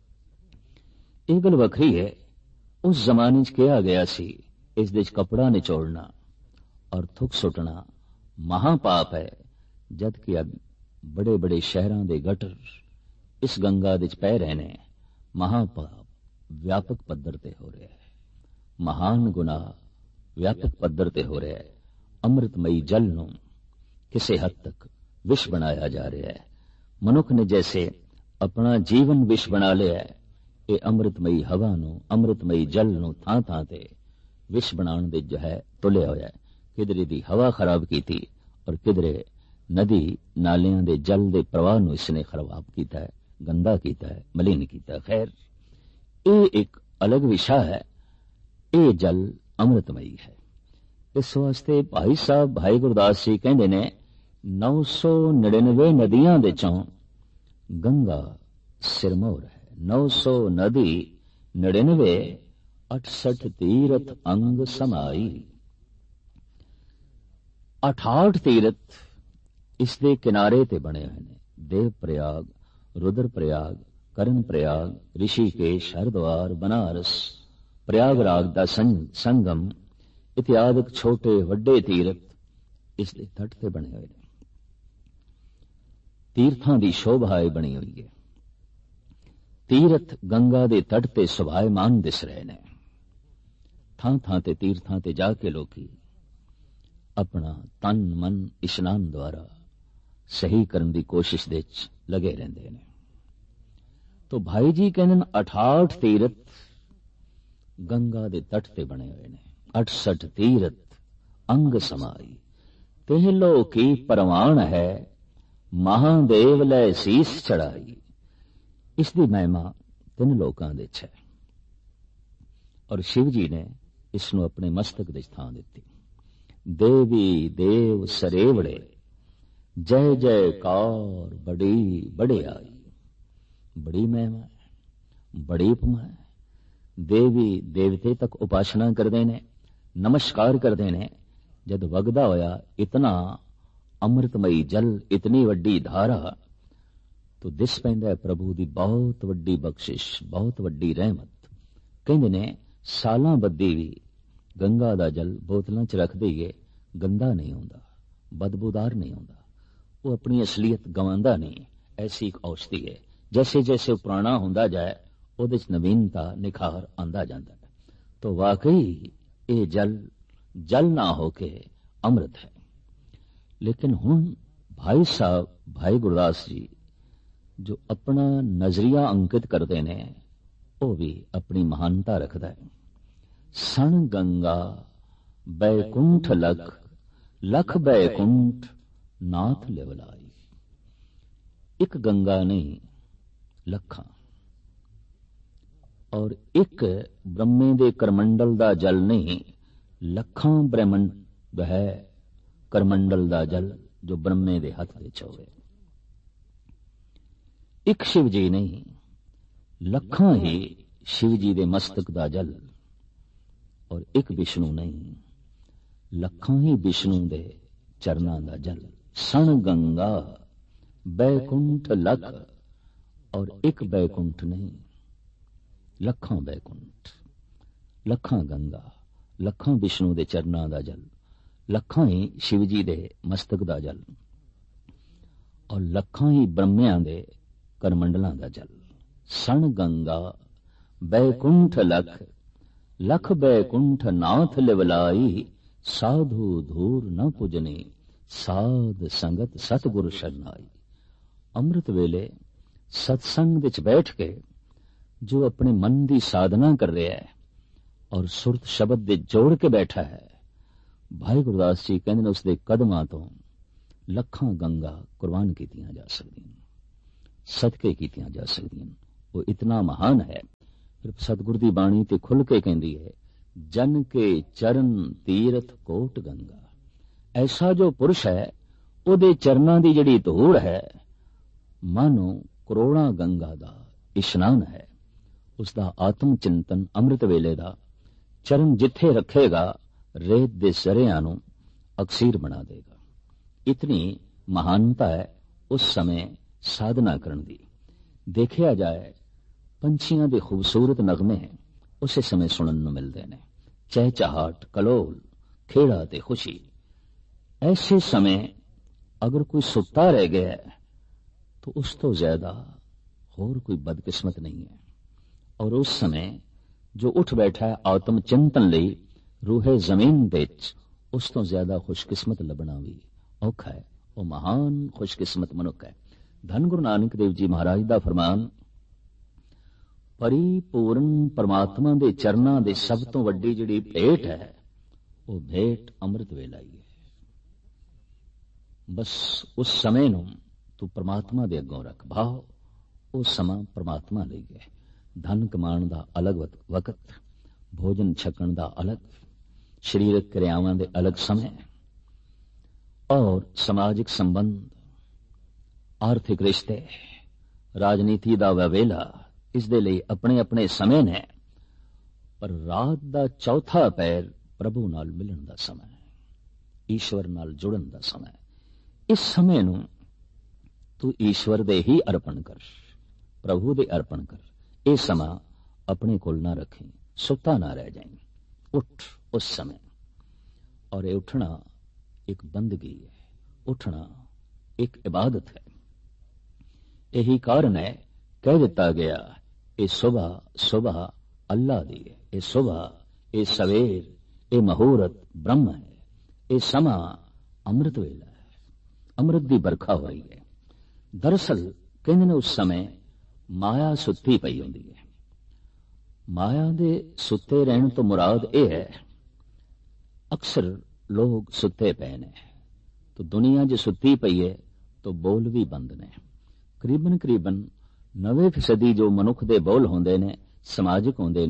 यह गल वखरी है, उस जमाने च कहा गया सी इस दे कपड़ा निचोड़ना और थुक सुटना महापाप है, जबकि अब बड़े बड़े शहरों के गटर इस गंगा दे पै रहे ने। महापाप व्यापक पद्धर ते हो रहा है, महान गुनाह व्यापक पद्धर ते हो रहा है। अमृतमयी जल नूं किसी हद तक विष बनाया जा रहा है। मनुख ने जैसे अपना जीवन विष बना लिया है, ये अमृतमयी हवा नूं, अमृतमयी जल नूं थां थां ते विष बनाने दे जो है तुलिया होया है। किधरे दी हवा खराब की थी और किधरे नदी नालियां दे जल दे प्रवाह नूं इसने खराब किया है, गंदा किया है, मलिन किया। खैर ये एक अलग विषय है। ये जल अमृतमयी है। इस वास्ते भाई साहब भाई गुरदास जी कहते ने नौ सौ निड़िनवे नदियां दे चों गंगा सिरमौर है। नौ सौ नदी निड़िनवे अठसठ तीरथ अंग समाई। अठाठ तीरथ इसके किनारे ते बने हुए ने। देव प्रयाग, रुद्र प्रयाग, करण प्रयाग, ऋषिकेश, हरिद्वार, बनारस, प्रयागराज दा संगम इत्यादि छोटे वड्डे तीरथ इस दे तट ते बने हुए ने। तीर्थां दी शोभा बनी हुई है। तीर्थ गंगा दे तट ते सुभायमान दिस रहे ने। थां थां ते तीर्थां ते जाके लोकी अपना तन मन इशनान द्वारा सही करने की कोशिश दे लगे रहंदे ने। तो भाई जी कहने अठाठ तीरथ गंगा दे तट ते बने हुए ने। अठसठ तीरथ अंग समाई। पहलो की परवान है, महादेव लै सीस चढ़ाई। इसकी महिमा तीन लोकां दे है। ਔਰ ਸ਼ਿਵ ਜੀ ਨੇ ਇਸ ਨੂੰ ਆਪਣੇ ਮਸਤਕ ਦੇ ਥਾਂ ਦਿੱਤੀ। ਦੇਵੀ ਦੇਵ ਸਰੇਵੜੇ ਜੈ ਜੈਕਾਰ ਬੜੀ ਵਡਿਆਈ। ਬੜੀ ਮਹਿਮਾ ਹੈ, ਬੜੀ ਉਪਮਾ ਹੈ। ਦੇਵੀ ਦੇਵਤੇ ਤੱਕ ਉਪਾਸਨਾ ਕਰਦੇ ਨੇ, ਨਮਸਕਾਰ ਕਰਦੇ ਨੇ। ਜਦ ਵਗਦਾ ਹੋਇਆ ਇਤਨਾ ਅੰਮ੍ਰਿਤਮਈ ਜਲ, ਇਤਨੀ ਵੱਡੀ ਧਾਰਾ, ਤੋ ਦਿਸ ਪੈਂਦਾ ਹੈ ਪ੍ਰਭੂ ਦੀ ਬਹੁਤ ਵੱਡੀ ਬਖਸ਼ਿਸ਼, ਬਹੁਤ ਵੱਡੀ ਰਹਿਮਤ। ਕਹਿੰਦੇ ਨੇ ਸਾਲਾਂ ਬੱਧੀ ਵੀ ਗੰਗਾ ਦਾ ਜਲ ਬੋਤਲਾਂ 'ਚ ਰੱਖ ਦਈਏ, ਗੰਦਾ ਨਹੀਂ ਹੁੰਦਾ, ਬਦਬੂਦਾਰ ਨਹੀਂ ਹੁੰਦਾ। ਉਹ ਆਪਣੀ ਅਸਲੀਅਤ ਗਵਾਉਂਦਾ ਨਹੀਂ। ਐਸੀ ਇੱਕ ਔਸ਼ਧੀ ਹੈ, ਜੈਸੇ ਜੈਸੇ ਉਹ ਪੁਰਾਣਾ ਹੁੰਦਾ ਜਾਏ ਉਹਦੇ 'ਚ ਨਵੀਨਤਾ, ਨਿਖਾਰ ਆਉਂਦਾ ਜਾਂਦਾ ਹੈ। ਤੋ ਵਾਕਈ ਇਹ ਜਲ ਜਲ ਨਾ ਹੋ ਕੇ ਅੰਮ੍ਰਿਤ ਹੈ। ਲੇਕਿਨ ਹੁਣ ਭਾਈ ਸਾਹਿਬ, ਭਾਈ ਗੁਰਦਾਸ ਜੀ ਜੋ ਆਪਣਾ ਨਜ਼ਰੀਆ ਅੰਕਿਤ ਕਰਦੇ ਨੇ, ਉਹ ਵੀ ਆਪਣੀ ਮਹਾਨਤਾ ਰੱਖਦਾ ਹੈ। ਸਣ ਗੰਗਾ ਬੈਕੁੰਠ ਲਖ, ਲਖ ਬੈਕੁੰਠ ਨਾਥ ਲਿਵਲਾਈ। ਇੱਕ ਗੰਗਾ ਨਹੀਂ, ਲੱਖਾਂ, ਔਰ ਇੱਕ ਬ੍ਰਹਮੇ ਦੇ ਕਰਮੰਡਲ ਦਾ ਜਲ ਨਹੀਂ, ਲੱਖਾਂ ਬ੍ਰਹਮੰਡ ਹੈ ਕਰਮੰਡਲ ਦਾ ਜਲ ਜੋ ਬ੍ਰਹਮੇ ਦੇ ਹੱਥ ਵਿੱਚ ਹੋਵੇ। ਇੱਕ ਸ਼ਿਵ ਜੀ ਨਹੀਂ, ਲੱਖਾਂ ਹੀ ਸ਼ਿਵ ਜੀ ਦੇ ਮਸਤਕ ਦਾ ਜਲ। ਔਰ ਇੱਕ ਵਿਸ਼ਨੂੰ ਨਹੀਂ, ਲੱਖਾਂ ਹੀ ਵਿਸ਼ਨੂੰ ਦੇ ਚਰਨਾਂ ਦਾ ਜਲ। ਸਣ ਗੰਗਾ ਬੈਕੁੰਠ ਲਖ, ਔਰ ਇੱਕ ਬੈਕੁੰਠ ਨਹੀਂ, ਲੱਖਾਂ ਬੈਕੁੰਠ, ਲੱਖਾਂ ਗੰਗਾ, ਲੱਖਾਂ ਵਿਸ਼ਨੂੰ ਦੇ ਚਰਨਾਂ ਦਾ ਜਲ, ਲੱਖਾਂ ਹੀ ਸ਼ਿਵ ਜੀ ਦੇ ਮਸਤਕ ਦਾ ਜਲ, ਔਰ ਲੱਖਾਂ ਹੀ ਬ੍ਰਹਮਿਆਂ ਦੇ ਕਰਮੰਡਲਾਂ ਦਾ ਜਲ। ਸਣ ਗੰਗਾ ਬੈਕੁੰਠ ਲਖ, ਲਖ ਬੈਕੁੰਠ ਨਾਥ ਲਿਵਲਾਈ। ਸਾਧੂ ਧੂਰ ਨ ਪੁਜਨੇ, ਸਾਧ ਸੰਗਤ ਸਤਿਗੁਰ ਸ਼ਰਨਾਈ। ਅੰਮ੍ਰਿਤ ਵੇਲੇ ਸਤਸੰਗ ਵਿੱਚ ਬੈਠ ਕੇ ਜੋ ਆਪਣੇ ਮਨ ਦੀ ਸਾਧਨਾ ਕਰ ਰਿਹਾ ਹੈ ਔਰ ਸੁਰਤ ਸ਼ਬਦ ਦੇ ਜੋੜ ਕੇ ਬੈਠਾ ਹੈ, ਭਾਈ ਗੁਰਦਾਸ ਜੀ ਕਹਿੰਦੇ ਨੇ ਉਸ ਦੇ ਕਦਮਾਂ ਤੋਂ ਲੱਖਾਂ ਗੰਗਾ ਕੁਰਬਾਨ ਕੀਤੀਆਂ ਜਾ ਸਕਦੀਆਂ, ਸਦਕੇ ਕੀਤੀਆਂ ਜਾ ਸਕਦੀਆਂ। ਉਹ ਇਤਨਾ ਮਹਾਨ ਹੈ। ਫਿਰ ਸਤਿਗੁਰ ਦੀ ਬਾਣੀ ਤੇ ਖੁੱਲ ਕੇ ਕਹਿੰਦੀ ਹੈ, ਜਨ ਕੇ ਚਰਨ ਤੀਰਥ ਕੋਟ ਗੰਗਾ। ਐਸਾ ਜੋ ਪੁਰਸ਼ ਹੈ, ਉਹਦੇ ਚਰਨਾਂ ਦੀ ਜਿਹੜੀ ਧੂੜ ਹੈ, ਮਾਨੋ ਕਰੋੜਾਂ ਗੰਗਾ ਦਾ ਇਸ਼ਨਾਨ ਹੈ। ਉਸ ਦਾ ਆਤਮ ਚਿੰਤਨ ਅੰਮ੍ਰਿਤ ਵੇਲੇ ਦਾ ਚਰਨ ਜਿੱਥੇ ਰੱਖੇਗਾ, ਰੇਤ ਦੇ ਜ਼ਰਿਆਂ ਨੂੰ ਅਕਸੀਰ ਬਣਾ ਦੇਗਾ। ਇਤਨੀ ਮਹਾਨਤਾ ਹੈ ਉਸ ਸਮੇਂ ਸਾਧਨਾ ਕਰਨ ਦੀ। ਦੇਖਿਆ ਜਾਏ, ਪੰਛੀਆਂ ਦੇ ਖੂਬਸੂਰਤ ਨਗਮੇ ਉਸੇ ਸਮੇਂ ਸੁਣਨ ਨੂੰ ਮਿਲਦੇ ਨੇ, ਚਹਿਚਹਾਟ, ਕਲੋਲ, ਖੇੜਾ ਤੇ ਖੁਸ਼ੀ। ਐਸੇ ਸਮੇਂ ਅਗਰ ਕੋਈ ਸੁੱਤਾ ਰਹਿ ਗਿਆ ਤਾਂ ਉਸ ਤੋਂ ਜ਼ਿਆਦਾ ਹੋਰ ਕੋਈ ਬਦਕਿਸਮਤ ਨਹੀਂ ਹੈ। ਔਰ ਉਸ ਸਮੇਂ ਜੋ ਉੱਠ ਬੈਠਾ ਹੈ ਆਤਮ ਚਿੰਤਨ ਲਈ ਰੂਹੇ ਜ਼ਮੀਨ ਵਿੱਚ, ਉਸ ਤੋਂ ਜ਼ਿਆਦਾ ਖੁਸ਼ਕਿਸਮਤ ਲੱਭਣਾ ਵੀ ਔਖਾ ਹੈ। ਉਹ ਮਹਾਨ ਖੁਸ਼ਕਿਸਮਤ ਮਨੁੱਖ ਹੈ। ਧੰਨ ਗੁਰੂ ਨਾਨਕ ਦੇਵ ਜੀ ਮਹਾਰਾਜ ਦਾ ਫਰਮਾਨ, ਪਰਿਪੂਰਨ ਪਰਮਾਤਮਾ ਦੇ ਚਰਨਾਂ ਦੇ ਸਭ ਤੋਂ ਵੱਡੀ ਜਿਹੜੀ ਭੇਟ ਹੈ, ਉਹ ਭੇਟ ਅੰਮ੍ਰਿਤ ਵੇਲਾ ਹੀ ਹੈ। ਬਸ ਉਸ ਸਮੇਂ ਨੂੰ ਤੂੰ ਪਰਮਾਤਮਾ ਦੇ ਅੱਗੋਂ ਰੱਖ ਭਾਵ। ਉਹ ਸਮਾਂ ਪਰਮਾਤਮਾ ਲਈ ਹੈ। ਧਨ ਕਮਾਉਣ ਦਾ ਅਲੱਗ ਵਕਤ, ਭੋਜਨ ਛਕਣ ਦਾ ਅਲੱਗ, ਸਰੀਰਕ ਕਿਰਿਆਵਾਂ ਦੇ ਅਲੱਗ ਸਮੇਂ, ਔਰ ਸਮਾਜਿਕ ਸੰਬੰਧ, ਆਰਥਿਕ ਰਿਸ਼ਤੇ, ਰਾਜਨੀਤੀ ਦਾ ਵੇਲਾ, ਇਸ ਦੇ ਲਈ ਆਪਣੇ ਆਪਣੇ ਸਮੇਂ ਨੇ। ਪਰ ਰਾਤ ਦਾ ਚੌਥਾ ਪੈਰ ਪ੍ਰਭੂ ਨਾਲ ਮਿਲਣ ਦਾ ਸਮਾਂ ਹੈ, ਈਸ਼ਵਰ ਨਾਲ ਜੁੜਨ ਦਾ ਸਮਾਂ ਹੈ। ਇਸ ਸਮੇਂ ਨੂੰ ਤੂੰ ਈਸ਼ਵਰ ਦੇ ਹੀ ਅਰਪਣ ਕਰ, ਪ੍ਰਭੂ ਦੇ ਅਰਪਣ ਕਰ। ਇਹ ਸਮਾਂ ਆਪਣੇ ਕੋਲ ਨਾ ਰੱਖੀ, ਸੁੱਤਾ ਨਾ ਰਹਿ ਜਾਈਂ। ਉੱਠ ਉਸ ਸਮੇਂ। ਔਰ ਇਹ ਉੱਠਣਾ ਇੱਕ ਬੰਦਗੀ ਹੈ, ਉੱਠਣਾ ਇੱਕ ਇਬਾਦਤ ਹੈ। ਇਹੀ ਕਾਰਨ ਹੈ ਕਹਿ ਦਿੱਤਾ ਗਿਆ, ਇਹ ਸੁਬਹ ਸੁਬਹ ਅੱਲਾ ਦੀ ਹੈ। ਇਹ ਸੁਬਹ, ਇਹ ਸਵੇਰ, ਇਹ ਮਹੂਰਤ ਬ੍ਰਹਮ ਹੈ। ਇਹ ਸਮਾਂ ਅੰਮ੍ਰਿਤ ਵੇਲਾ ਹੈ, ਅੰਮ੍ਰਿਤ ਦੀ ਬਰਖਾ ਹੋ ਰਹੀ ਹੈ। ਦਰਅਸਲ ਕਹਿੰਦੇ ਨੇ ਉਸ ਸਮੇਂ ਮਾਇਆ ਸੁੱਤੀ ਪਈ ਹੁੰਦੀ ਹੈ। ਮਾਇਆ ਦੇ ਸੁੱਤੇ ਰਹਿਣ ਤੋਂ ਮੁਰਾਦ ਇਹ ਹੈ, ਅਕਸਰ ਲੋਕ ਸੁੱਤੇ ਪਏ ਨੇ तो दुनिया जो सुती पई है तो बोल भी बंद ने। करीबन करीबन नवे फीसदी जो मनुख दे बोल होंदे ने समाजिक होंदे ने,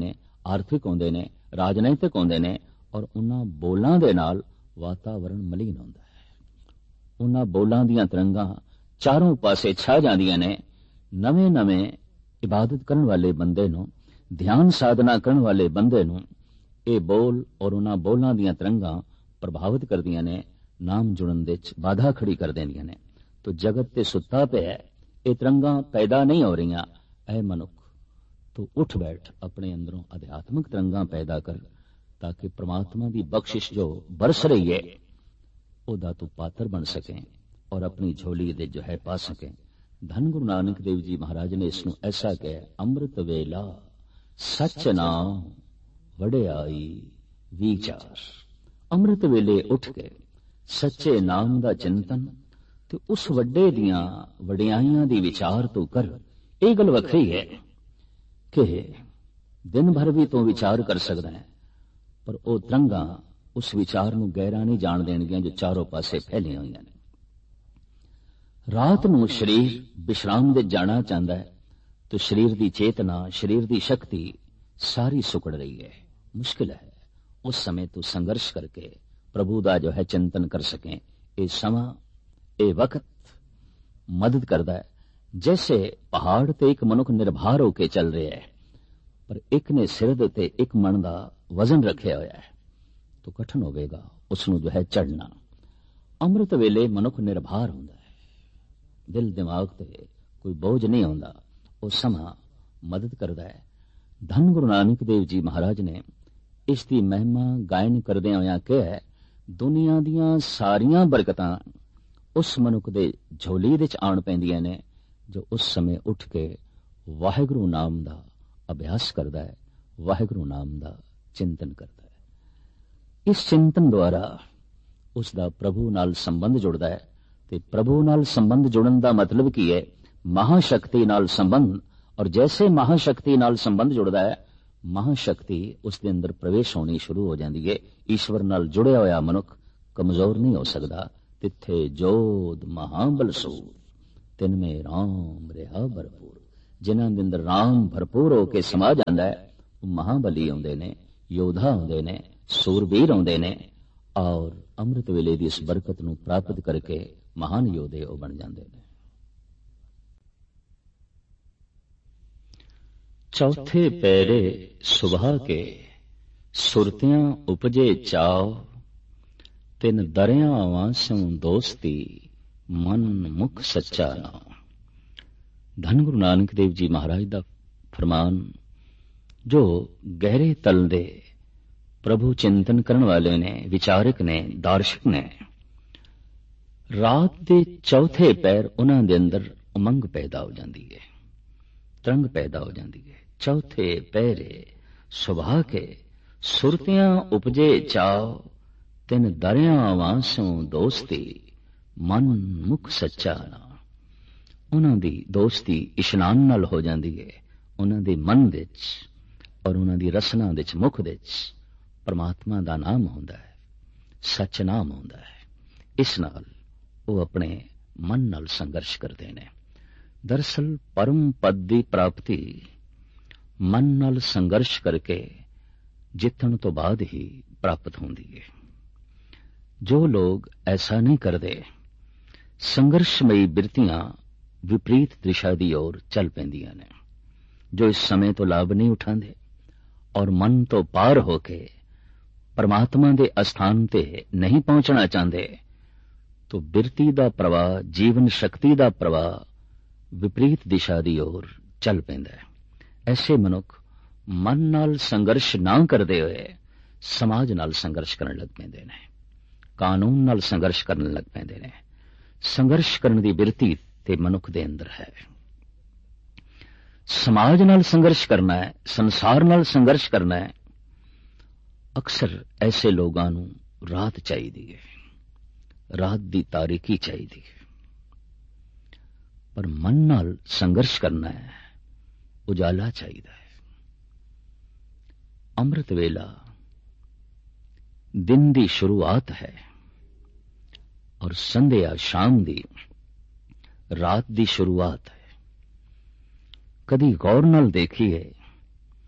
ਆਰਥਿਕ ਹੁੰਦੇ ਨੇ, ਰਾਜਨੀਤਿਕ ਹੁੰਦੇ ਨੇ, ਔਰ ਉਹਨਾਂ ਬੋਲਾਂ ਦੇ ਨਾਲ ਵਾਤਾਵਰਣ ਮਲੀਨ ਹੁੰਦਾ ਹੈ। ਉਹਨਾਂ ਬੋਲਾਂ ਦੀਆਂ ਤਰੰਗਾਂ ਚਾਰੋਂ ਪਾਸੇ ਛਾ ਜਾਂਦੀਆਂ ਨੇ। ਨਵੇਂ ਨਵੇਂ ਇਬਾਦਤ ਕਰਨ ਵਾਲੇ ਬੰਦੇ ਨੂੰ, ਧਿਆਨ ਸਾਧਨਾ ਕਰਨ ਵਾਲੇ ਬੰਦੇ ਨੂੰ ਇਹ ਬੋਲ ਔਰ ਉਹਨਾਂ ਬੋਲਾਂ ਦੀਆਂ ਤਰੰਗਾਂ ਪ੍ਰਭਾਵਿਤ ਕਰਦੀਆਂ ਨੇ, ਨਾਮ ਜੁੜਨ ਦੇ ਵਿੱਚ ਬਾਧਾ ਖੜੀ ਕਰ ਦਿੰਦੀਆਂ ਨੇ। ਤੋ ਜਗਤ ਤੇ ਸੁੱਤਾ ਪਿਆ, ਇਹ ਤਰੰਗਾਂ ਪੈਦਾ ਨਹੀਂ ਹੋ ਰਹੀਆਂ। ਐ ਮਨੁੱਖ ਤੂੰ ਉੱਠ ਬੈਠ, ਆਪਣੇ ਅੰਦਰੋਂ ਅਧਿਆਤਮਿਕ ਤਰੰਗਾਂ ਪੈਦਾ ਕਰ, ਤਾਂ ਕਿ ਪ੍ਰਮਾਤਮਾ ਦੀ ਬਖਸ਼ਿਸ਼ ਜੋ ਬਰਸ ਰਹੀ ਹੈ ਉਹਦਾ ਤੂੰ ਪਾਤਰ ਬਣ ਸਕੇ ਔਰ ਆਪਣੀ ਝੋਲੀ ਦੇ ਜੋ ਹੈ ਪਾ ਸਕੇ। ਧੰਨ ਗੁਰੂ ਨਾਨਕ ਦੇਵ ਜੀ ਮਹਾਰਾਜ ਨੇ ਇਸ ਨੂੰ ਐਸਾ ਕਿਹਾ, ਅੰਮ੍ਰਿਤ ਵੇਲਾ ਸੱਚ ਨਾਮ ਵਡਿਆਈ ਵਿਚਾਰ। ਅੰਮ੍ਰਿਤ ਵੇਲੇ ਉੱਠ ਕੇ ਸੱਚੇ ਨਾਮ ਦਾ ਚਿੰਤਨ ਤੇ ਉਸ ਵੱਡੇ ਦੀਆਂ ਵਡਿਆਈਆਂ ਦੀ ਵਿਚਾਰ ਤੂੰ ਕਰ। ਇਹ ਗੱਲ ਵੱਖਰੀ ਹੈ ਕਿ ਦਿਨ ਭਰ ਵੀ ਤੂੰ ਵਿਚਾਰ ਕਰ ਸਕਦਾ ਹੈ, ਪਰ ਉਹ ਤਰੰਗਾਂ ਉਸ ਵਿਚਾਰ ਨੂੰ ਗਹਿਰਾ ਨਹੀਂ ਜਾਣ ਦੇਣਗੀਆਂ ਜੋ ਚਾਰੋਂ ਪਾਸੇ ਫੈਲੀਆਂ ਹੋਈਆਂ ਨੇ। ਰਾਤ ਨੂੰ ਸਰੀਰ ਵਿਸ਼ਰਾਮ ਦੇ ਜਾਣਾ ਚਾਹੁੰਦਾ ਹੈ ਤਾਂ ਸਰੀਰ ਦੀ ਚੇਤਨਾ, ਸਰੀਰ ਦੀ ਸ਼ਕਤੀ ਸਾਰੀ ਸੁਕੜ ਰਹੀ ਹੈ, ਮੁਸ਼ਕਿਲ ਹੈ। ਉਸ ਸਮੇਂ ਤੂੰ ਸੰਘਰਸ਼ ਕਰਕੇ ਪ੍ਰਭੂ ਦਾ ਜੋ ਹੈ ਚਿੰਤਨ ਕਰ ਸਕੇ। ਇਹ ਸਮਾਂ, ਇਹ ਵਕਤ ਮਦਦ ਕਰਦਾ ਹੈ। ਜੈਸੇ ਪਹਾੜ ਤੇ ਇੱਕ ਮਨੁੱਖ ਨਿਰਭਰ ਹੋ ਕੇ ਚੱਲ ਰਿਹਾ ਹੈ, ਪਰ ਇੱਕ ਨੇ ਸਿਰ ਦੇ ਉੱਤੇ ਇੱਕ ਮਣ ਦਾ ਵਜ਼ਨ ਰੱਖਿਆ ਹੋਇਆ ਹੈ, ਤਾਂ ਕਠਿਨ ਹੋਵੇਗਾ ਉਸ ਨੂੰ ਜੋ ਹੈ ਚੜ੍ਹਨਾ। ਅੰਮ੍ਰਿਤ ਵੇਲੇ ਮਨੁੱਖ ਨਿਰਭਰ ਹੁੰਦਾ ਹੈ, ਦਿਲ ਦਿਮਾਗ ਤੇ ਕੋਈ ਬੋਝ ਨਹੀਂ ਹੁੰਦਾ। ਉਹ ਸਮਾਂ ਮਦਦ ਕਰਦਾ ਹੈ। ਧੰਨ ਗੁਰੂ ਨਾਨਕ ਦੇਵ ਜੀ ਮਹਾਰਾਜ ਨੇ ਇਸ ਦੀ ਮਹਿਮਾ ਗਾਇਨ ਕਰਦਿਆਂ ਹੋਇਆਂ ਕਿਹਾ, ਦੁਨੀਆ ਦੀਆਂ ਸਾਰੀਆਂ ਬਰਕਤਾਂ ਉਸ ਮਨੁੱਖ ਦੇ ਝੋਲੀ ਵਿੱਚ ਆਣ ਪੈਂਦੀਆਂ ਨੇ ਜੋ ਉਸ ਸਮੇਂ ਉੱਠ ਕੇ ਵਾਹਿਗੁਰੂ ਨਾਮ ਦਾ ਅਭਿਆਸ ਕਰਦਾ ਹੈ, ਵਾਹਿਗੁਰੂ ਨਾਮ ਦਾ ਚਿੰਤਨ ਕਰਦਾ ਹੈ। ਇਸ ਚਿੰਤਨ ਦੁਆਰਾ ਉਸ ਦਾ ਪ੍ਰਭੂ ਨਾਲ ਸੰਬੰਧ ਜੁੜਦਾ ਹੈ। ਤੇ ਪ੍ਰਭੂ ਨਾਲ ਸੰਬੰਧ ਜੁੜਨ ਦਾ ਮਤਲਬ ਕੀ ਹੈ? ਮਹਾਸ਼ਕਤੀ ਨਾਲ ਸੰਬੰਧ। ਔਰ ਜੈਸੇ ਮਹਾਸ਼ਕਤੀ ਨਾਲ ਸੰਬੰਧ ਜੁੜਦਾ ਹੈ, ਮਹਾਸ਼ਕਤੀ ਉਸ ਦੇ ਅੰਦਰ ਪ੍ਰਵੇਸ਼ ਹੋਣੀ ਸ਼ੁਰੂ ਹੋ ਜਾਂਦੀ ਹੈ। ਈਸ਼ਵਰ ਨਾਲ ਜੁੜਿਆ ਹੋਇਆ ਮਨੁੱਖ ਕਮਜ਼ੋਰ ਨਹੀਂ ਹੋ ਸਕਦਾ। ਤਿੱਥੇ ਜੋਧ ਮਹਾਬਲ ਸੂਰ, ਤਿਨ ਮੇ ਰਾਮ ਰਿਹਾ ਭਰਪੂਰ। ਜਿਨ੍ਹਾਂ ਦੇ ਅੰਦਰ ਰਾਮ ਭਰਪੂਰ ਹੋ ਕੇ ਸਮਾ ਜਾਂਦਾ ਹੈ, ਉਹ ਮਹਾਬਲੀ ਆਉਂਦੇ ਨੇ, ਯੋਧਾ ਆਉਂਦੇ ਨੇ, ਸੂਰਬੀਰ ਆਉਂਦੇ ਨੇ, ਔਰ ਅੰਮ੍ਰਿਤ ਵੇਲੇ ਦੀ ਇਸ ਬਰਕਤ ਨੂੰ ਪ੍ਰਾਪਤ ਕਰਕੇ ਮਹਾਨ ਯੋਧੇ ਉਹ ਬਣ ਜਾਂਦੇ ਨੇ। ਚੌਥੇ ਪੈਰੇ ਸੁਬਹ ਕੇ ਸੁਰਤਿਆਂ ਉਪਜੇ ਚਾਉ, ਤਿਨ ਦਰਿਆਵਾਂ ਸੋਂ ਦੋਸਤੀ ਮਨ ਮੁਖ ਸੱਚਾ ਨਾਮ। ਧੰਨ ਗੁਰੂ ਨਾਨਕ ਦੇਵ ਜੀ ਮਹਾਰਾਜ ਦਾ ਫਰਮਾਨ, ਜੋ ਗਹਿਰੇ ਤਲ ਦੇ ਪ੍ਰਭੂ ਚਿੰਤਨ ਕਰਨ ਵਾਲੇ ਨੇ, ਵਿਚਾਰਕ ਨੇ, ਦਾਰਸ਼ਕ ਨੇ, ਰਾਤ ਦੇ ਚੌਥੇ ਪੈਰ ਉਹਨਾਂ ਦੇ ਅੰਦਰ ਉਮੰਗ ਪੈਦਾ ਹੋ ਜਾਂਦੀ ਹੈ, ਤਰੰਗ ਪੈਦਾ ਹੋ ਜਾਂਦੀ ਹੈ। ਚੌਥੇ ਪੈਰੇ ਸੁਬਹ ਕੇ ਸੁਰਤਿਆਂ ਉਪਜੇ ਚਾਉ, ਤਿਨ ਦਰਿਆਵਾਂ ਸੋਂ ਦੋਸਤੀ ਮਨ ਮੁਖ ਸੱਚਾ ਨਾਮ। ਉਹਨਾਂ ਦੀ ਦੋਸਤੀ ਇਸ਼ਨਾਨ ਨਾਲ ਹੋ ਜਾਂਦੀ ਹੈ। ਉਹਨਾਂ ਦੇ ਮਨ ਵਿੱਚ ਔਰ ਉਹਨਾਂ ਦੀ ਰਸਨਾ ਵਿੱਚ, ਮੁਖ ਵਿੱਚ ਪਰਮਾਤਮਾ ਦਾ ਨਾਮ ਹੁੰਦਾ ਹੈ, ਸੱਚ ਨਾਮ ਹੁੰਦਾ ਹੈ। ਇਸ ਨਾਲ ਉਹ ਆਪਣੇ ਮਨ ਨਾਲ ਸੰਘਰਸ਼ ਕਰਦੇ ਨੇ। ਦਰਅਸਲ ਪਰਮ ਪਦ ਦੀ ਪ੍ਰਾਪਤੀ ਮਨ ਨਾਲ ਸੰਘਰਸ਼ ਕਰਕੇ ਜਿੱਤਣ ਤੋਂ ਬਾਅਦ ਹੀ ਪ੍ਰਾਪਤ ਹੁੰਦੀ ਹੈ। ਜੋ ਲੋਕ ਐਸਾ ਨਹੀਂ ਕਰਦੇ, ਸੰਘਰਸ਼ਮਈ ਬਿਰਤੀਆਂ ਵਿਪਰੀਤ ਦਿਸ਼ਾ ਦੀ ओर ਚੱਲ ਪੈਂਦੀਆਂ ਨੇ। ਜੋ ਇਸ ਸਮੇਂ ਤੋਂ ਲਾਭ ਨਹੀਂ ਉਠਾਉਂਦੇ ਔਰ ਮਨ ਤੋਂ ਪਾਰ ਹੋ ਕੇ ਪਰਮਾਤਮਾ ਦੇ ਅਸਥਾਨ ਤੇ ਨਹੀਂ ਪਹੁੰਚਣਾ ਚਾਹੁੰਦੇ, तो बिरती ਦਾ ਪ੍ਰਵਾਹ, ਜੀਵਨ ਸ਼ਕਤੀ ਦਾ ਪ੍ਰਵਾਹ ਵਿਪਰੀਤ ਦਿਸ਼ਾ ਦੀ ओर ਚੱਲ ਪੈਂਦਾ ਹੈ। ਐਸੇ ਮਨੁੱਖ ਮਨ ਨਾਲ ਸੰਘਰਸ਼ ਨਾ ਕਰਦੇ ਹੋਏ ਸਮਾਜ ਨਾਲ ਸੰਘਰਸ਼ ਕਰਨ ਲੱਗ ਪੈਂਦੇ ਨੇ, ਕਾਨੂੰਨ ਨਾਲ ਸੰਘਰਸ਼ ਕਰਨ ਲੱਗ ਪੈਂਦੇ ਨੇ। ਸੰਘਰਸ਼ ਕਰਨ ਦੀ ਬਿਰਤੀ ਤੇ ਮਨੁੱਖ ਦੇ ਅੰਦਰ ਹੈ। ਸਮਾਜ ਨਾਲ ਸੰਘਰਸ਼ ਕਰਨਾ ਹੈ, ਸੰਸਾਰ ਨਾਲ ਸੰਘਰਸ਼ ਕਰਨਾ ਹੈ। ਅਕਸਰ ਐਸੇ ਲੋਕਾਂ ਨੂੰ ਰਾਤ ਚਾਹੀਦੀ ਹੈ, ਰਾਤ ਦੀ ਤਾਰੀਕੀ ਚਾਹੀਦੀ ਹੈ। ਪਰ ਮਨ ਨਾਲ ਸੰਘਰਸ਼ ਕਰਨਾ ਹੈ, ਉਜਾਲਾ ਚਾਹੀਦਾ ਹੈ। ਅੰਮ੍ਰਿਤ ਵੇਲਾ ਦਿਨ ਦੀ ਸ਼ੁਰੂਆਤ ਹੈ ਔਰ ਸੰਧਿਆ ਸ਼ਾਮ ਦੀ, ਰਾਤ ਦੀ ਸ਼ੁਰੂਆਤ ਹੈ। ਕਦੀ ਗੌਰ ਨਾਲ ਦੇਖੀਏ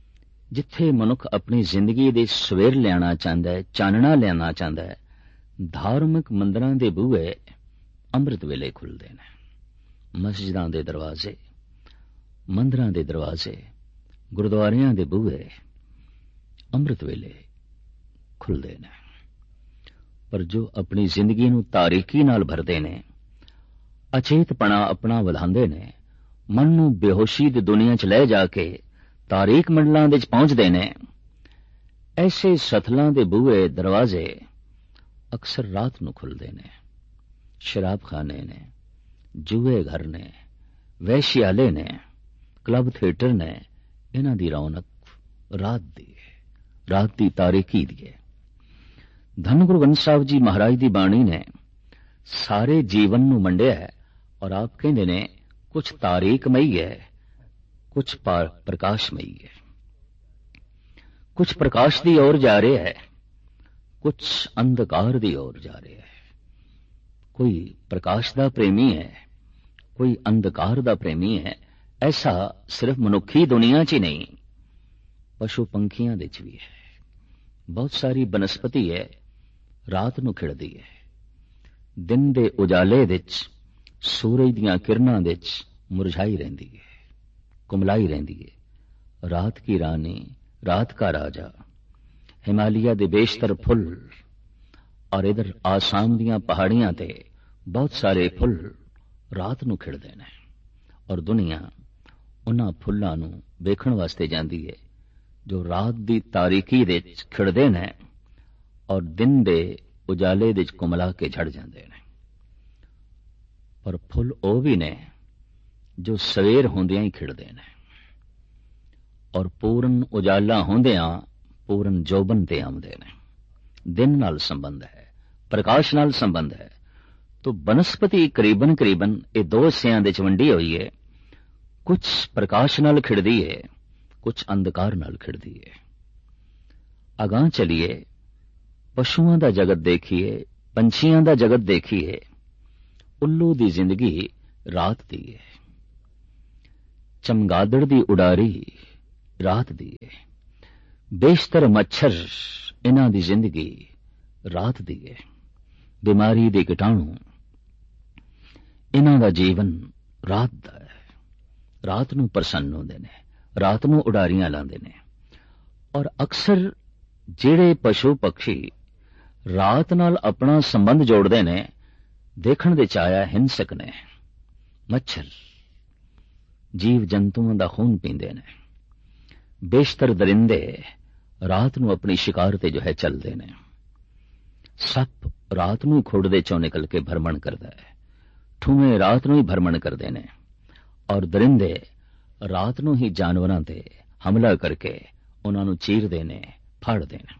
ਜਿੱਥੇ ਮਨੁੱਖ ਆਪਣੀ ਜ਼ਿੰਦਗੀ ਦੇ ਸਵੇਰ ਲਿਆਣਾ ਚਾਹੁੰਦਾ ਹੈ, ਚਾਨਣਾ ਲਿਆਣਾ ਚਾਹੁੰਦਾ ਹੈ, ਧਾਰਮਿਕ ਮੰਦਰਾਂ ਦੇ ਬੂਹੇ ਅੰਮ੍ਰਿਤ ਵੇਲੇ ਖੁੱਲ੍ਹਦੇ ਨੇ। ਮਸਜਿਦਾਂ ਦੇ ਦਰਵਾਜ਼ੇ, ਮੰਦਰਾਂ ਦੇ ਦਰਵਾਜ਼ੇ, ਗੁਰਦੁਆਰਿਆਂ ਦੇ ਬੂਹੇ ਅੰਮ੍ਰਿਤ ਵੇਲੇ ਖੁੱਲ੍ਹਦੇ ਨੇ। ਪਰ ਜੋ ਆਪਣੀ ਜ਼ਿੰਦਗੀ ਨੂੰ ਤਾਰੀਕੀ ਨਾਲ ਭਰਦੇ ਨੇ, ਅਚੇਤਪਣਾ ਆਪਣਾ ਵਧਾਉਂਦੇ ਨੇ, ਮਨ ਨੂੰ ਬੇਹੋਸ਼ੀ ਦੀ ਦੁਨੀਆ 'ਚ ਲੈ ਜਾ ਕੇ ਤਾਰੀਕ ਮੰਡਲਾਂ ਦੇ 'ਚ ਪਹੁੰਚਦੇ ਨੇ, ਐਸੇ ਸਥਲਾਂ ਦੇ ਬੂਹੇ ਦਰਵਾਜ਼ੇ ਅਕਸਰ ਰਾਤ ਨੂੰ ਖੁੱਲ੍ਹਦੇ ਨੇ। ਸ਼ਰਾਬਖਾਨੇ ਨੇ, ਜੂਏ ਘਰ ਨੇ, ਵੈਸ਼ਿਆਲੇ ਨੇ, ਕਲੱਬ ਥੀਏਟਰ ਨੇ, ਇਹਨਾਂ ਦੀ ਰੌਣਕ ਰਾਤ ਦੀ ਹੈ, ਰਾਤ ਦੀ ਤਾਰੀਕੀ ਦੀ ਹੈ। ਧੰਨ ਗੁਰੂ ਗ੍ਰੰਥ ਸਾਹਿਬ ਜੀ ਮਹਾਰਾਜ ਦੀ ਬਾਣੀ ਨੇ ਸਾਰੇ ਜੀਵਨ ਨੂੰ ਮੰਡਿਆ ਹੈ ਔਰ ਆਪ ਕਹਿੰਦੇ ਨੇ ਕੁਛ ਤਾਰੀਕਮਈ ਹੈ, ਕੁਛ ਪ੍ਰਕਾਸ਼ਮਈ ਹੈ। ਕੁਛ ਪ੍ਰਕਾਸ਼ ਦੀ ओर ਜਾ ਰਿਹਾ ਹੈ, ਕੁਛ ਅੰਧਕਾਰ ਦੀ ओर ਜਾ ਰਿਹਾ ਹੈ। ਕੋਈ ਪ੍ਰਕਾਸ਼ ਦਾ ਪ੍ਰੇਮੀ ਹੈ, ਕੋਈ ਅੰਧਕਾਰ ਦਾ ਪ੍ਰੇਮੀ ਹੈ। ਐਸਾ ਸਿਰਫ ਮਨੁੱਖੀ ਦੁਨੀਆ 'ਚ ਹੀ ਨਹੀਂ, ਪਸ਼ੂ ਪੰਖੀਆਂ ਦੇ 'ਚ ਵੀ ਹੈ। ਬਹੁਤ ਸਾਰੀ ਬਨਸਪਤੀ ਹੈ, ਰਾਤ ਨੂੰ ਖਿੜਦੀ ਹੈ। ਦਿਨ ਦੇ ਉਜਾਲੇ ਵਿੱਚ, ਸੂਰਜ ਦੀਆਂ ਕਿਰਨਾਂ ਵਿੱਚ ਮੁਰਝਾਈ ਰਹਿੰਦੀ ਹੈ, ਕੁਮਲਾਈ ਰਹਿੰਦੀ ਹੈ। ਰਾਤ ਕੀ ਰਾਨੀ, ਰਾਤ ਕਾ ਰਾਜਾ, ਹਿਮਾਲਿਆ ਦੇ ਬੇਸ਼ਤਰ ਫੁੱਲ ਔਰ ਇਧਰ ਆਸਾਮ ਦੀਆਂ ਪਹਾੜੀਆਂ ਤੇ ਬਹੁਤ ਸਾਰੇ ਫੁੱਲ ਰਾਤ ਨੂੰ ਖਿੜਦੇ ਨੇ ਔਰ ਦੁਨੀਆ ਉਹਨਾਂ ਫੁੱਲਾਂ ਨੂੰ ਵੇਖਣ ਵਾਸਤੇ ਜਾਂਦੀ ਹੈ ਜੋ ਰਾਤ ਦੀ ਤਾਰੀਕੀ ਦੇ ਵਿੱਚ ਖਿੜਦੇ ਨੇ ਔਰ ਦਿਨ ਦੇ ਉਜਾਲੇ ਦੇ ਵਿੱਚ ਕੁਮਲਾ ਕੇ ਝੜ ਜਾਂਦੇ ਨੇ। ਪਰ ਫੁੱਲ ਉਹ ਵੀ ਨੇ ਜੋ ਸਵੇਰ ਹੁੰਦਿਆਂ ਹੀ ਖਿੜਦੇ ਨੇ ਔਰ ਪੂਰਨ ਉਜਾਲਾ ਹੁੰਦਿਆਂ ਪੂਰਨ ਜੋਬਨ ਤੇ ਆਉਂਦੇ ਨੇ। ਦਿਨ ਨਾਲ ਸੰਬੰਧ ਹੈ, ਪ੍ਰਕਾਸ਼ ਨਾਲ ਸੰਬੰਧ ਹੈ। ਤੋ ਬਨਸਪਤੀ ਕਰੀਬਨ ਕਰੀਬਨ ਇਹ ਦੋ ਹਿੱਸਿਆਂ ਦੇ 'ਚ ਵੰਡੀ ਹੋਈ ਹੈ। ਕੁਝ ਪ੍ਰਕਾਸ਼ ਨਾਲ ਖਿੜਦੀ ਹੈ, ਕੁਝ ਅੰਧਕਾਰ ਨਾਲ ਖਿੜਦੀ ਹੈ। ਅਗਾਂਹ ਚਲੀਏ, ਪਸ਼ੂਆਂ ਦਾ ਜਗਤ ਦੇਖੀਏ, ਪੰਛੀਆਂ ਦਾ ਜਗਤ ਦੇਖੀਏ। ਉੱਲੂ ਦੀ ਜ਼ਿੰਦਗੀ ਰਾਤ ਦੀ ਹੈ, ਚਮਗਾਦੜ ਦੀ ਉਡਾਰੀ ਰਾਤ ਦੀ ਹੈ, ਬੇਸ਼ਤਰ ਮੱਛਰ ਇਹਨਾਂ ਦੀ ਜ਼ਿੰਦਗੀ ਰਾਤ ਦੀ ਹੈ। ਬਿਮਾਰੀ ਦੇ ਕੀਟਾਣੂ ਇਹਨਾਂ ਦਾ ਜੀਵਨ ਰਾਤ ਦਾ ਹੈ। ਰਾਤ ਨੂੰ ਪ੍ਰਸੰਨ ਹੁੰਦੇ ਨੇ, ਰਾਤ ਨੂੰ ਉਡਾਰੀਆਂ ਲਾਉਂਦੇ ਨੇ। ਔਰ ਅਕਸਰ ਜਿਹੜੇ ਪਸ਼ੂ ਪਕਸ਼ੀ ਰਾਤ ਨਾਲ ਆਪਣਾ ਸੰਬੰਧ ਜੋੜਦੇ ਨੇ, ਦੇਖਣ ਦੇ ਚਾਇਆ ਹਿੰਸਕ ਨੇ। ਮੱਛਰ ਜੀਵ ਜੰਤੂਆਂ ਦਾ ਖੂਨ ਪੀਂਦੇ ਨੇ। ਬੇਸ਼ਤਰ ਦਰਿੰਦੇ ਰਾਤ ਨੂੰ ਆਪਣੀ ਸ਼ਿਕਾਰ ਤੇ ਜੋ ਹੈ ਚੱਲਦੇ ਨੇ। ਸੱਪ ਰਾਤ ਨੂੰ ਖੁੱਡ ਦੇ ਚੋਂ ਨਿਕਲ ਕੇ ਭਰਮਣ ਕਰਦਾ ਹੈ। ਠੂਵੇਂ ਰਾਤ ਨੂੰ ਹੀ ਭਰਮਣ ਕਰਦੇ ਨੇ ਔਰ ਦਰਿੰਦੇ ਰਾਤ ਨੂੰ ਹੀ ਜਾਨਵਰਾਂ ਤੇ ਹਮਲਾ ਕਰਕੇ ਉਹਨਾਂ ਨੂੰ ਚੀਰਦੇ ਨੇ, ਫਾੜਦੇ ਨੇ।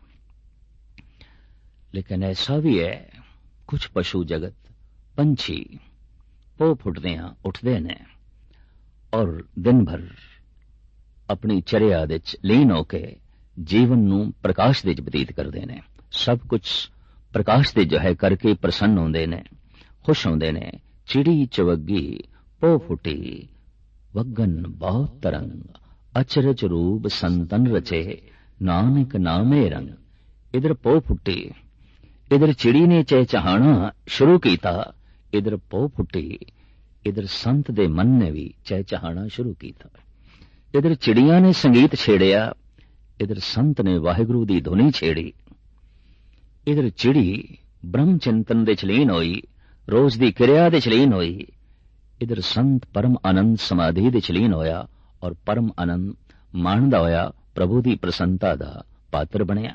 ਲੇਕਿਨ ਐਸਾ ਵੀ ਹੈ, ਕੁਝ ਪਸ਼ੂ ਜਗਤ, ਪੰਛੀ ਪੋ ਫੁੱਟਦਿਆਂ ਉੱਠਦੇ ਨੇ ਔਰ ਦਿਨ ਭਰ ਆਪਣੀ ਚਰਿਆ ਦੇ 'ਚ ਲੀਨ ਹੋ ਕੇ ਜੀਵਨ ਨੂੰ ਪ੍ਰਕਾਸ਼ ਦੇ 'ਚ ਬਤੀਤ ਕਰਦੇ ਨੇ। ਸਭ ਕੁਝ ਪ੍ਰਕਾਸ਼ ਦੇ ਜੋ ਹੈ ਕਰਕੇ ਪ੍ਰਸੰਨ ਹੁੰਦੇ ਨੇ, ਖੁਸ਼ ਹੁੰਦੇ ਨੇ। ਚਿੜੀ ਚਵੱਗੀ ਪੋ ਫੁੱਟੀ, ਵਗਨ ਬਹੁਤ ਤਰੰਗ, ਅਚਰਜ ਰੂਪ ਸੰਤਨ ਰਚੇ, ਨਾਨਕ ਨਾਮੇ ਰੰਗ। ਇਧਰ ਪੋ ਫੁੱਟੀ, ਇਧਰ ਚਿੜੀ ਨੇ ਚਹਿਚਹਾਣਾ ਸ਼ੁਰੂ ਕੀਤਾ। ਇਧਰ ਪੋ ਫੁੱਟੀ, ਇਧਰ ਸੰਤ ਦੇ ਮਨ ਨੇ ਵੀ ਚਹਿਚਹਾਣਾ ਸ਼ੁਰੂ ਕੀਤਾ। ਇਧਰ ਚਿੜੀਆਂ ਨੇ ਸੰਗੀਤ ਛੇੜਿਆ, ਇਧਰ ਸੰਤ ਨੇ ਵਾਹਿਗੁਰੂ ਦੀ ਧੁਨੀ ਛੇੜੀ। ਇਧਰ ਚਿੜੀ ਬ੍ਰਹਮ ਚਿੰਤਨ ਦੇ 'ਚ ਲੀਨ ਹੋਈ, ਰੋਜ਼ ਦੀ ਕਿਰਿਆ ਦੇ 'ਚ ਲੀਨ ਹੋਈ। ਇਧਰ ਸੰਤ ਪਰਮ ਆਨੰਦ ਸਮਾਧੀ ਦੇ 'ਚ ਲੀਨ ਹੋਇਆ ਔਰ ਪਰਮ ਆਨੰਦ ਮਾਣਦਾ ਹੋਇਆ ਪ੍ਰਭੂ ਦੀ ਪ੍ਰਸੰਨਤਾ ਦਾ ਪਾਤਰ ਬਣਿਆ।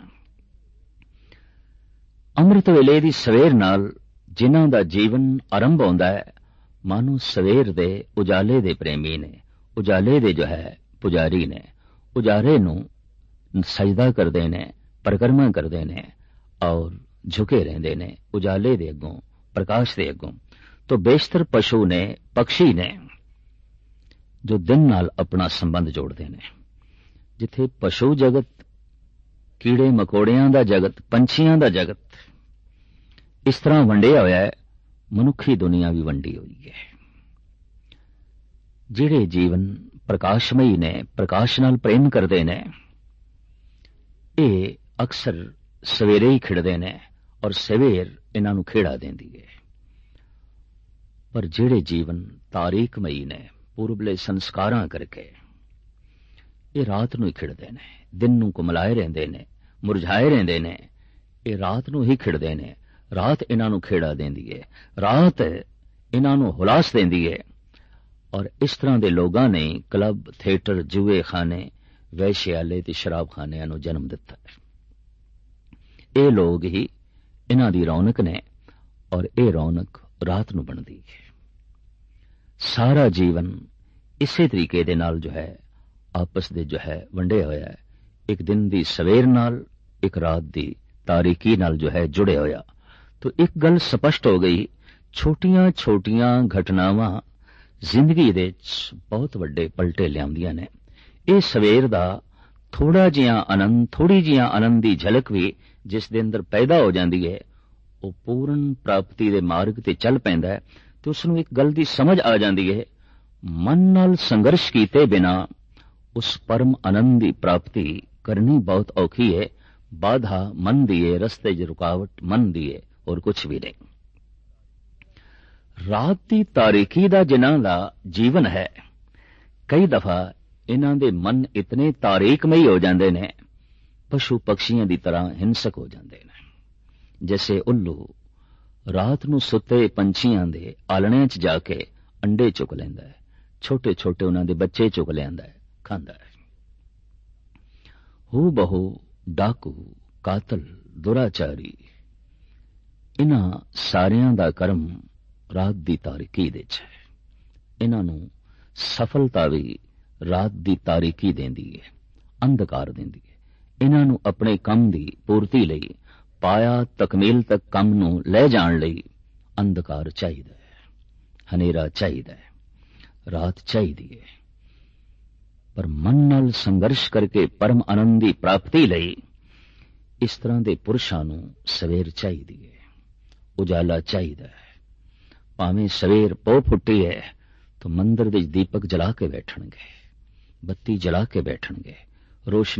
ਅੰਮ੍ਰਿਤ ਵੇਲੇ ਦੀ ਸਵੇਰ ਨਾਲ ਜਿਨ੍ਹਾਂ ਦਾ ਜੀਵਨ ਆਰੰਭ ਹੁੰਦਾ ਹੈ, ਮਾਨੋ ਸਵੇਰ ਦੇ ਉਜਾਲੇ ਦੇ ਪ੍ਰੇਮੀ ਨੇ, ਉਜਾਲੇ ਦੇ ਜੋ ਹੈ ਪੁਜਾਰੀ ਨੇ। ਉਜਾਰੇ ਨੂੰ ਸਜਦਾ ਕਰਦੇ ਨੇ, ਪਰਿਕਰਮਾ ਕਰਦੇ ਨੇ ਔਰ ਝੁਕੇ ਰਹਿੰਦੇ ਨੇ ਉਜਾਲੇ ਦੇ ਅੱਗੋਂ, ਪ੍ਰਕਾਸ਼ ਦੇ ਅੱਗੋਂ। ਤੋ ਬੇਸ਼ਤਰ ਪਸ਼ੂ ਨੇ, ਪਕਸ਼ੀ ਨੇ ਜੋ ਦਿਨ ਨਾਲ ਆਪਣਾ ਸੰਬੰਧ ਜੋੜਦੇ ਨੇ। ਜਿੱਥੇ ਪਸ਼ੂ ਜਗਤ, ਕੀੜੇ ਮਕੌੜਿਆਂ ਦਾ ਜਗਤ, ਪੰਛੀਆਂ ਦਾ ਜਗਤ ਇਸ ਤਰ੍ਹਾਂ ਵੰਡਿਆ ਹੋਇਆ ਹੈ, ਮਨੁੱਖੀ ਦੁਨੀਆ ਵੀ ਵੰਡੀ ਹੋਈ ਹੈ। ਜਿਹੜੇ ਜੀਵਨ ਪ੍ਰਕਾਸ਼ਮਈ ਨੇ, ਪ੍ਰਕਾਸ਼ ਨਾਲ ਪ੍ਰੇਮ ਕਰਦੇ ਨੇ, ਇਹ ਅਕਸਰ ਸਵੇਰੇ ਹੀ ਖਿੜਦੇ ਨੇ ਔਰ ਸਵੇਰ ਇਹਨਾਂ ਨੂੰ ਖੇੜਾ ਦਿੰਦੀ ਹੈ। ਪਰ ਜਿਹੜੇ ਜੀਵਨ ਤਾਰੀਕਮਈ ਨੇ ਪੂਰਬਲੇ ਸੰਸਕਾਰਾਂ ਕਰਕੇ, ਇਹ ਰਾਤ ਨੂੰ ਹੀ ਖਿੜਦੇ ਨੇ, ਦਿਨ ਨੂੰ ਕੁਮਲਾਏ ਰਹਿੰਦੇ ਨੇ, ਮੁਰਝਾਏ ਰਹਿੰਦੇ ਨੇ। ਇਹ ਰਾਤ ਨੂੰ ਹੀ ਖਿੜਦੇ ਨੇ, ਰਾਤ ਇਹਨਾਂ ਨੂੰ ਖੇੜਾ ਦਿੰਦੀ ਹੈ, ਰਾਤ ਇਹਨਾਂ ਨੂੰ ਹੁਲਾਸ ਦਿੰਦੀ ਹੈ। ਔਰ ਇਸ ਤਰ੍ਹਾਂ ਦੇ ਲੋਕਾਂ ਨੇ ਕਲੱਬ, ਥੀਏਟਰ, ਜੂਏ ਖਾਨੇ, ਵੈਸ਼ਿਆਲੇ ਤੇ ਸ਼ਰਾਬਖਾਨਿਆਂ ਨੂੰ ਜਨਮ ਦਿੱਤਾ ਹੈ। ਇਹ ਲੋਕ ਹੀ ਇਹਨਾਂ ਦੀ ਰੌਣਕ ਨੇ ਔਰ ਇਹ ਰੌਣਕ ਰਾਤ ਨੂੰ ਬਣਦੀ ਹੈ। ਸਾਰਾ ਜੀਵਨ ਇਸੇ ਤਰੀਕੇ ਦੇ ਨਾਲ ਜੋ ਹੈ ਆਪਸ ਦੇ ਜੋ ਹੈ ਵੰਡੇ ਹੋਇਆ ਹੈ, ਇੱਕ ਦਿਨ ਦੀ ਸਵੇਰ ਨਾਲ, ਇੱਕ ਰਾਤ ਦੀ ਤਾਰੀਕੀ ਨਾਲ ਜੋ ਹੈ ਜੁੜੇ ਹੋਇਆ। ਤਾਂ ਇੱਕ ਗੱਲ ਸਪਸ਼ਟ ਹੋ ਗਈ, ਛੋਟੀਆਂ ਛੋਟੀਆਂ ਘਟਨਾਵਾਂ ਜ਼ਿੰਦਗੀ ਦੇ ਵਿੱਚ ਬਹੁਤ ਵੱਡੇ ਪਲਟੇ ਲਿਆਉਂਦੀਆਂ ਨੇ। ਇਹ ਸਵੇਰ ਦਾ ਥੋੜਾ ਜਿਹਾ ਆਨੰਦ, ਥੋੜੀ ਜਿਹਾ ਆਨੰਦ ਦੀ ਝਲਕ ਵੀ ਜਿਸ ਦੇ ਅੰਦਰ ਪੈਦਾ ਹੋ ਜਾਂਦੀ ਹੈ, ਉਹ ਪੂਰਨ ਪ੍ਰਾਪਤੀ ਦੇ ਮਾਰਗ ਤੇ ਚੱਲ ਪੈਂਦਾ ਹੈ। ਤੇ ਉਸ ਨੂੰ ਇੱਕ ਗੱਲ ਦੀ ਸਮਝ ਆ ਜਾਂਦੀ ਹੈ, ਮਨ ਨਾਲ ਸੰਘਰਸ਼ ਕੀਤੇ ਬਿਨਾ ਉਸ ਪਰਮ ਆਨੰਦ ਦੀ ਪ੍ਰਾਪਤੀ ਕਰਨੀ ਬਹੁਤ ਔਖੀ ਹੈ। ਬਾਧਾ ਮਨ ਦੀ ਹੈ, ਰਸਤੇ 'ਚ ਰੁਕਾਵਟ ਮਨ ਦੀ ਹੈ, ਹੋਰ ਕੁਝ ਵੀ ਨਹੀਂ। ਰਾਤ ਦੀ ਤਾਰੀਕੀ ਦਾ ਜਿਨ੍ਹਾਂ ਦਾ ਜੀਵਨ ਹੈ, ਕਈ ਦਫਾ ਇਹਨਾਂ ਦੇ ਮਨ ਇਤਨੇ ਤਾਰੀਕਮਈ ਹੋ ਜਾਂਦੇ ਨੇ, ਪਸ਼ੂ ਪਕਸ਼ੀਆਂ ਦੀ ਤਰ੍ਹਾਂ ਹਿੰਸਕ ਹੋ ਜਾਂਦੇ ਨੇ। ਜੈਸੇ ਉੱਲੂ ਰਾਤ ਨੂੰ ਸੁੱਤੇ ਪੰਛੀਆਂ ਦੇ ਆਲਣਿਆਂ 'ਚ ਜਾ ਕੇ ਅੰਡੇ ਚੁੱਕ ਲੈਂਦਾ ਹੈ, ਛੋਟੇ ਛੋਟੇ ਉਹਨਾਂ ਦੇ ਬੱਚੇ ਚੁੱਕ ਲਿਆਂਦਾ ਹੈ, ਖਾਂਦਾ ਹੈ। ਹੂ ਬਹੂ ਡਾਕੂ, ਕਾਤਲ, ਦੁਰਾਚਾਰੀ, ਇਹਨਾਂ ਸਾਰਿਆਂ ਦਾ ਕਰਮ ਰਾਤ ਦੀ ਤਾਰੀਕੀ ਦੇ 'ਚ ਹੈ। ਇਹਨਾਂ ਨੂੰ ਸਫਲਤਾ ਵੀ ਰਾਤ ਦੀ ਤਾਰੀਕੀ ਦਿੰਦੀ ਹੈ, ਅੰਧਕਾਰ ਦਿੰਦੀ ਹੈ। ਇਹਨਾਂ ਨੂੰ ਆਪਣੇ ਕੰਮ ਦੀ ਪੂਰਤੀ ਲਈ, ਪਾਇਆ ਤਕਮੀਲ ਤੱਕ ਕੰਮ ਨੂੰ ਲੈ ਜਾਣ ਲਈ ਅੰਧਕਾਰ ਚਾਹੀਦਾ ਹੈ, ਹਨੇਰਾ ਚਾਹੀਦਾ ਹੈ, ਰਾਤ ਚਾਹੀਦੀ ਹੈ। ਪਰ ਮਨ ਨਾਲ ਸੰਘਰਸ਼ ਕਰਕੇ ਪਰਮ ਆਨੰਦ ਦੀ ਪ੍ਰਾਪਤੀ ਲਈ ਇਸ ਤਰ੍ਹਾਂ ਦੇ ਪੁਰਸ਼ਾਂ ਨੂੰ ਸਵੇਰ ਚਾਹੀਦੀ ਹੈ, ਉਜਾਲਾ ਚਾਹੀਦਾ ਹੈ। ਭਾਵੇਂ ਸਵੇਰ ਪੋ ਫੁੱਟੀ ਹੈ ਤਾਂ ਮੰਦਰ ਵਿੱਚ ਦੀਪਕ ਜਲਾ ਕੇ ਬੈਠਣਗੇ, ਬੱਤੀ ਜਲਾ ਕੇ ਬੈਠਣਗੇ, ਰੋਸ਼ਨੀ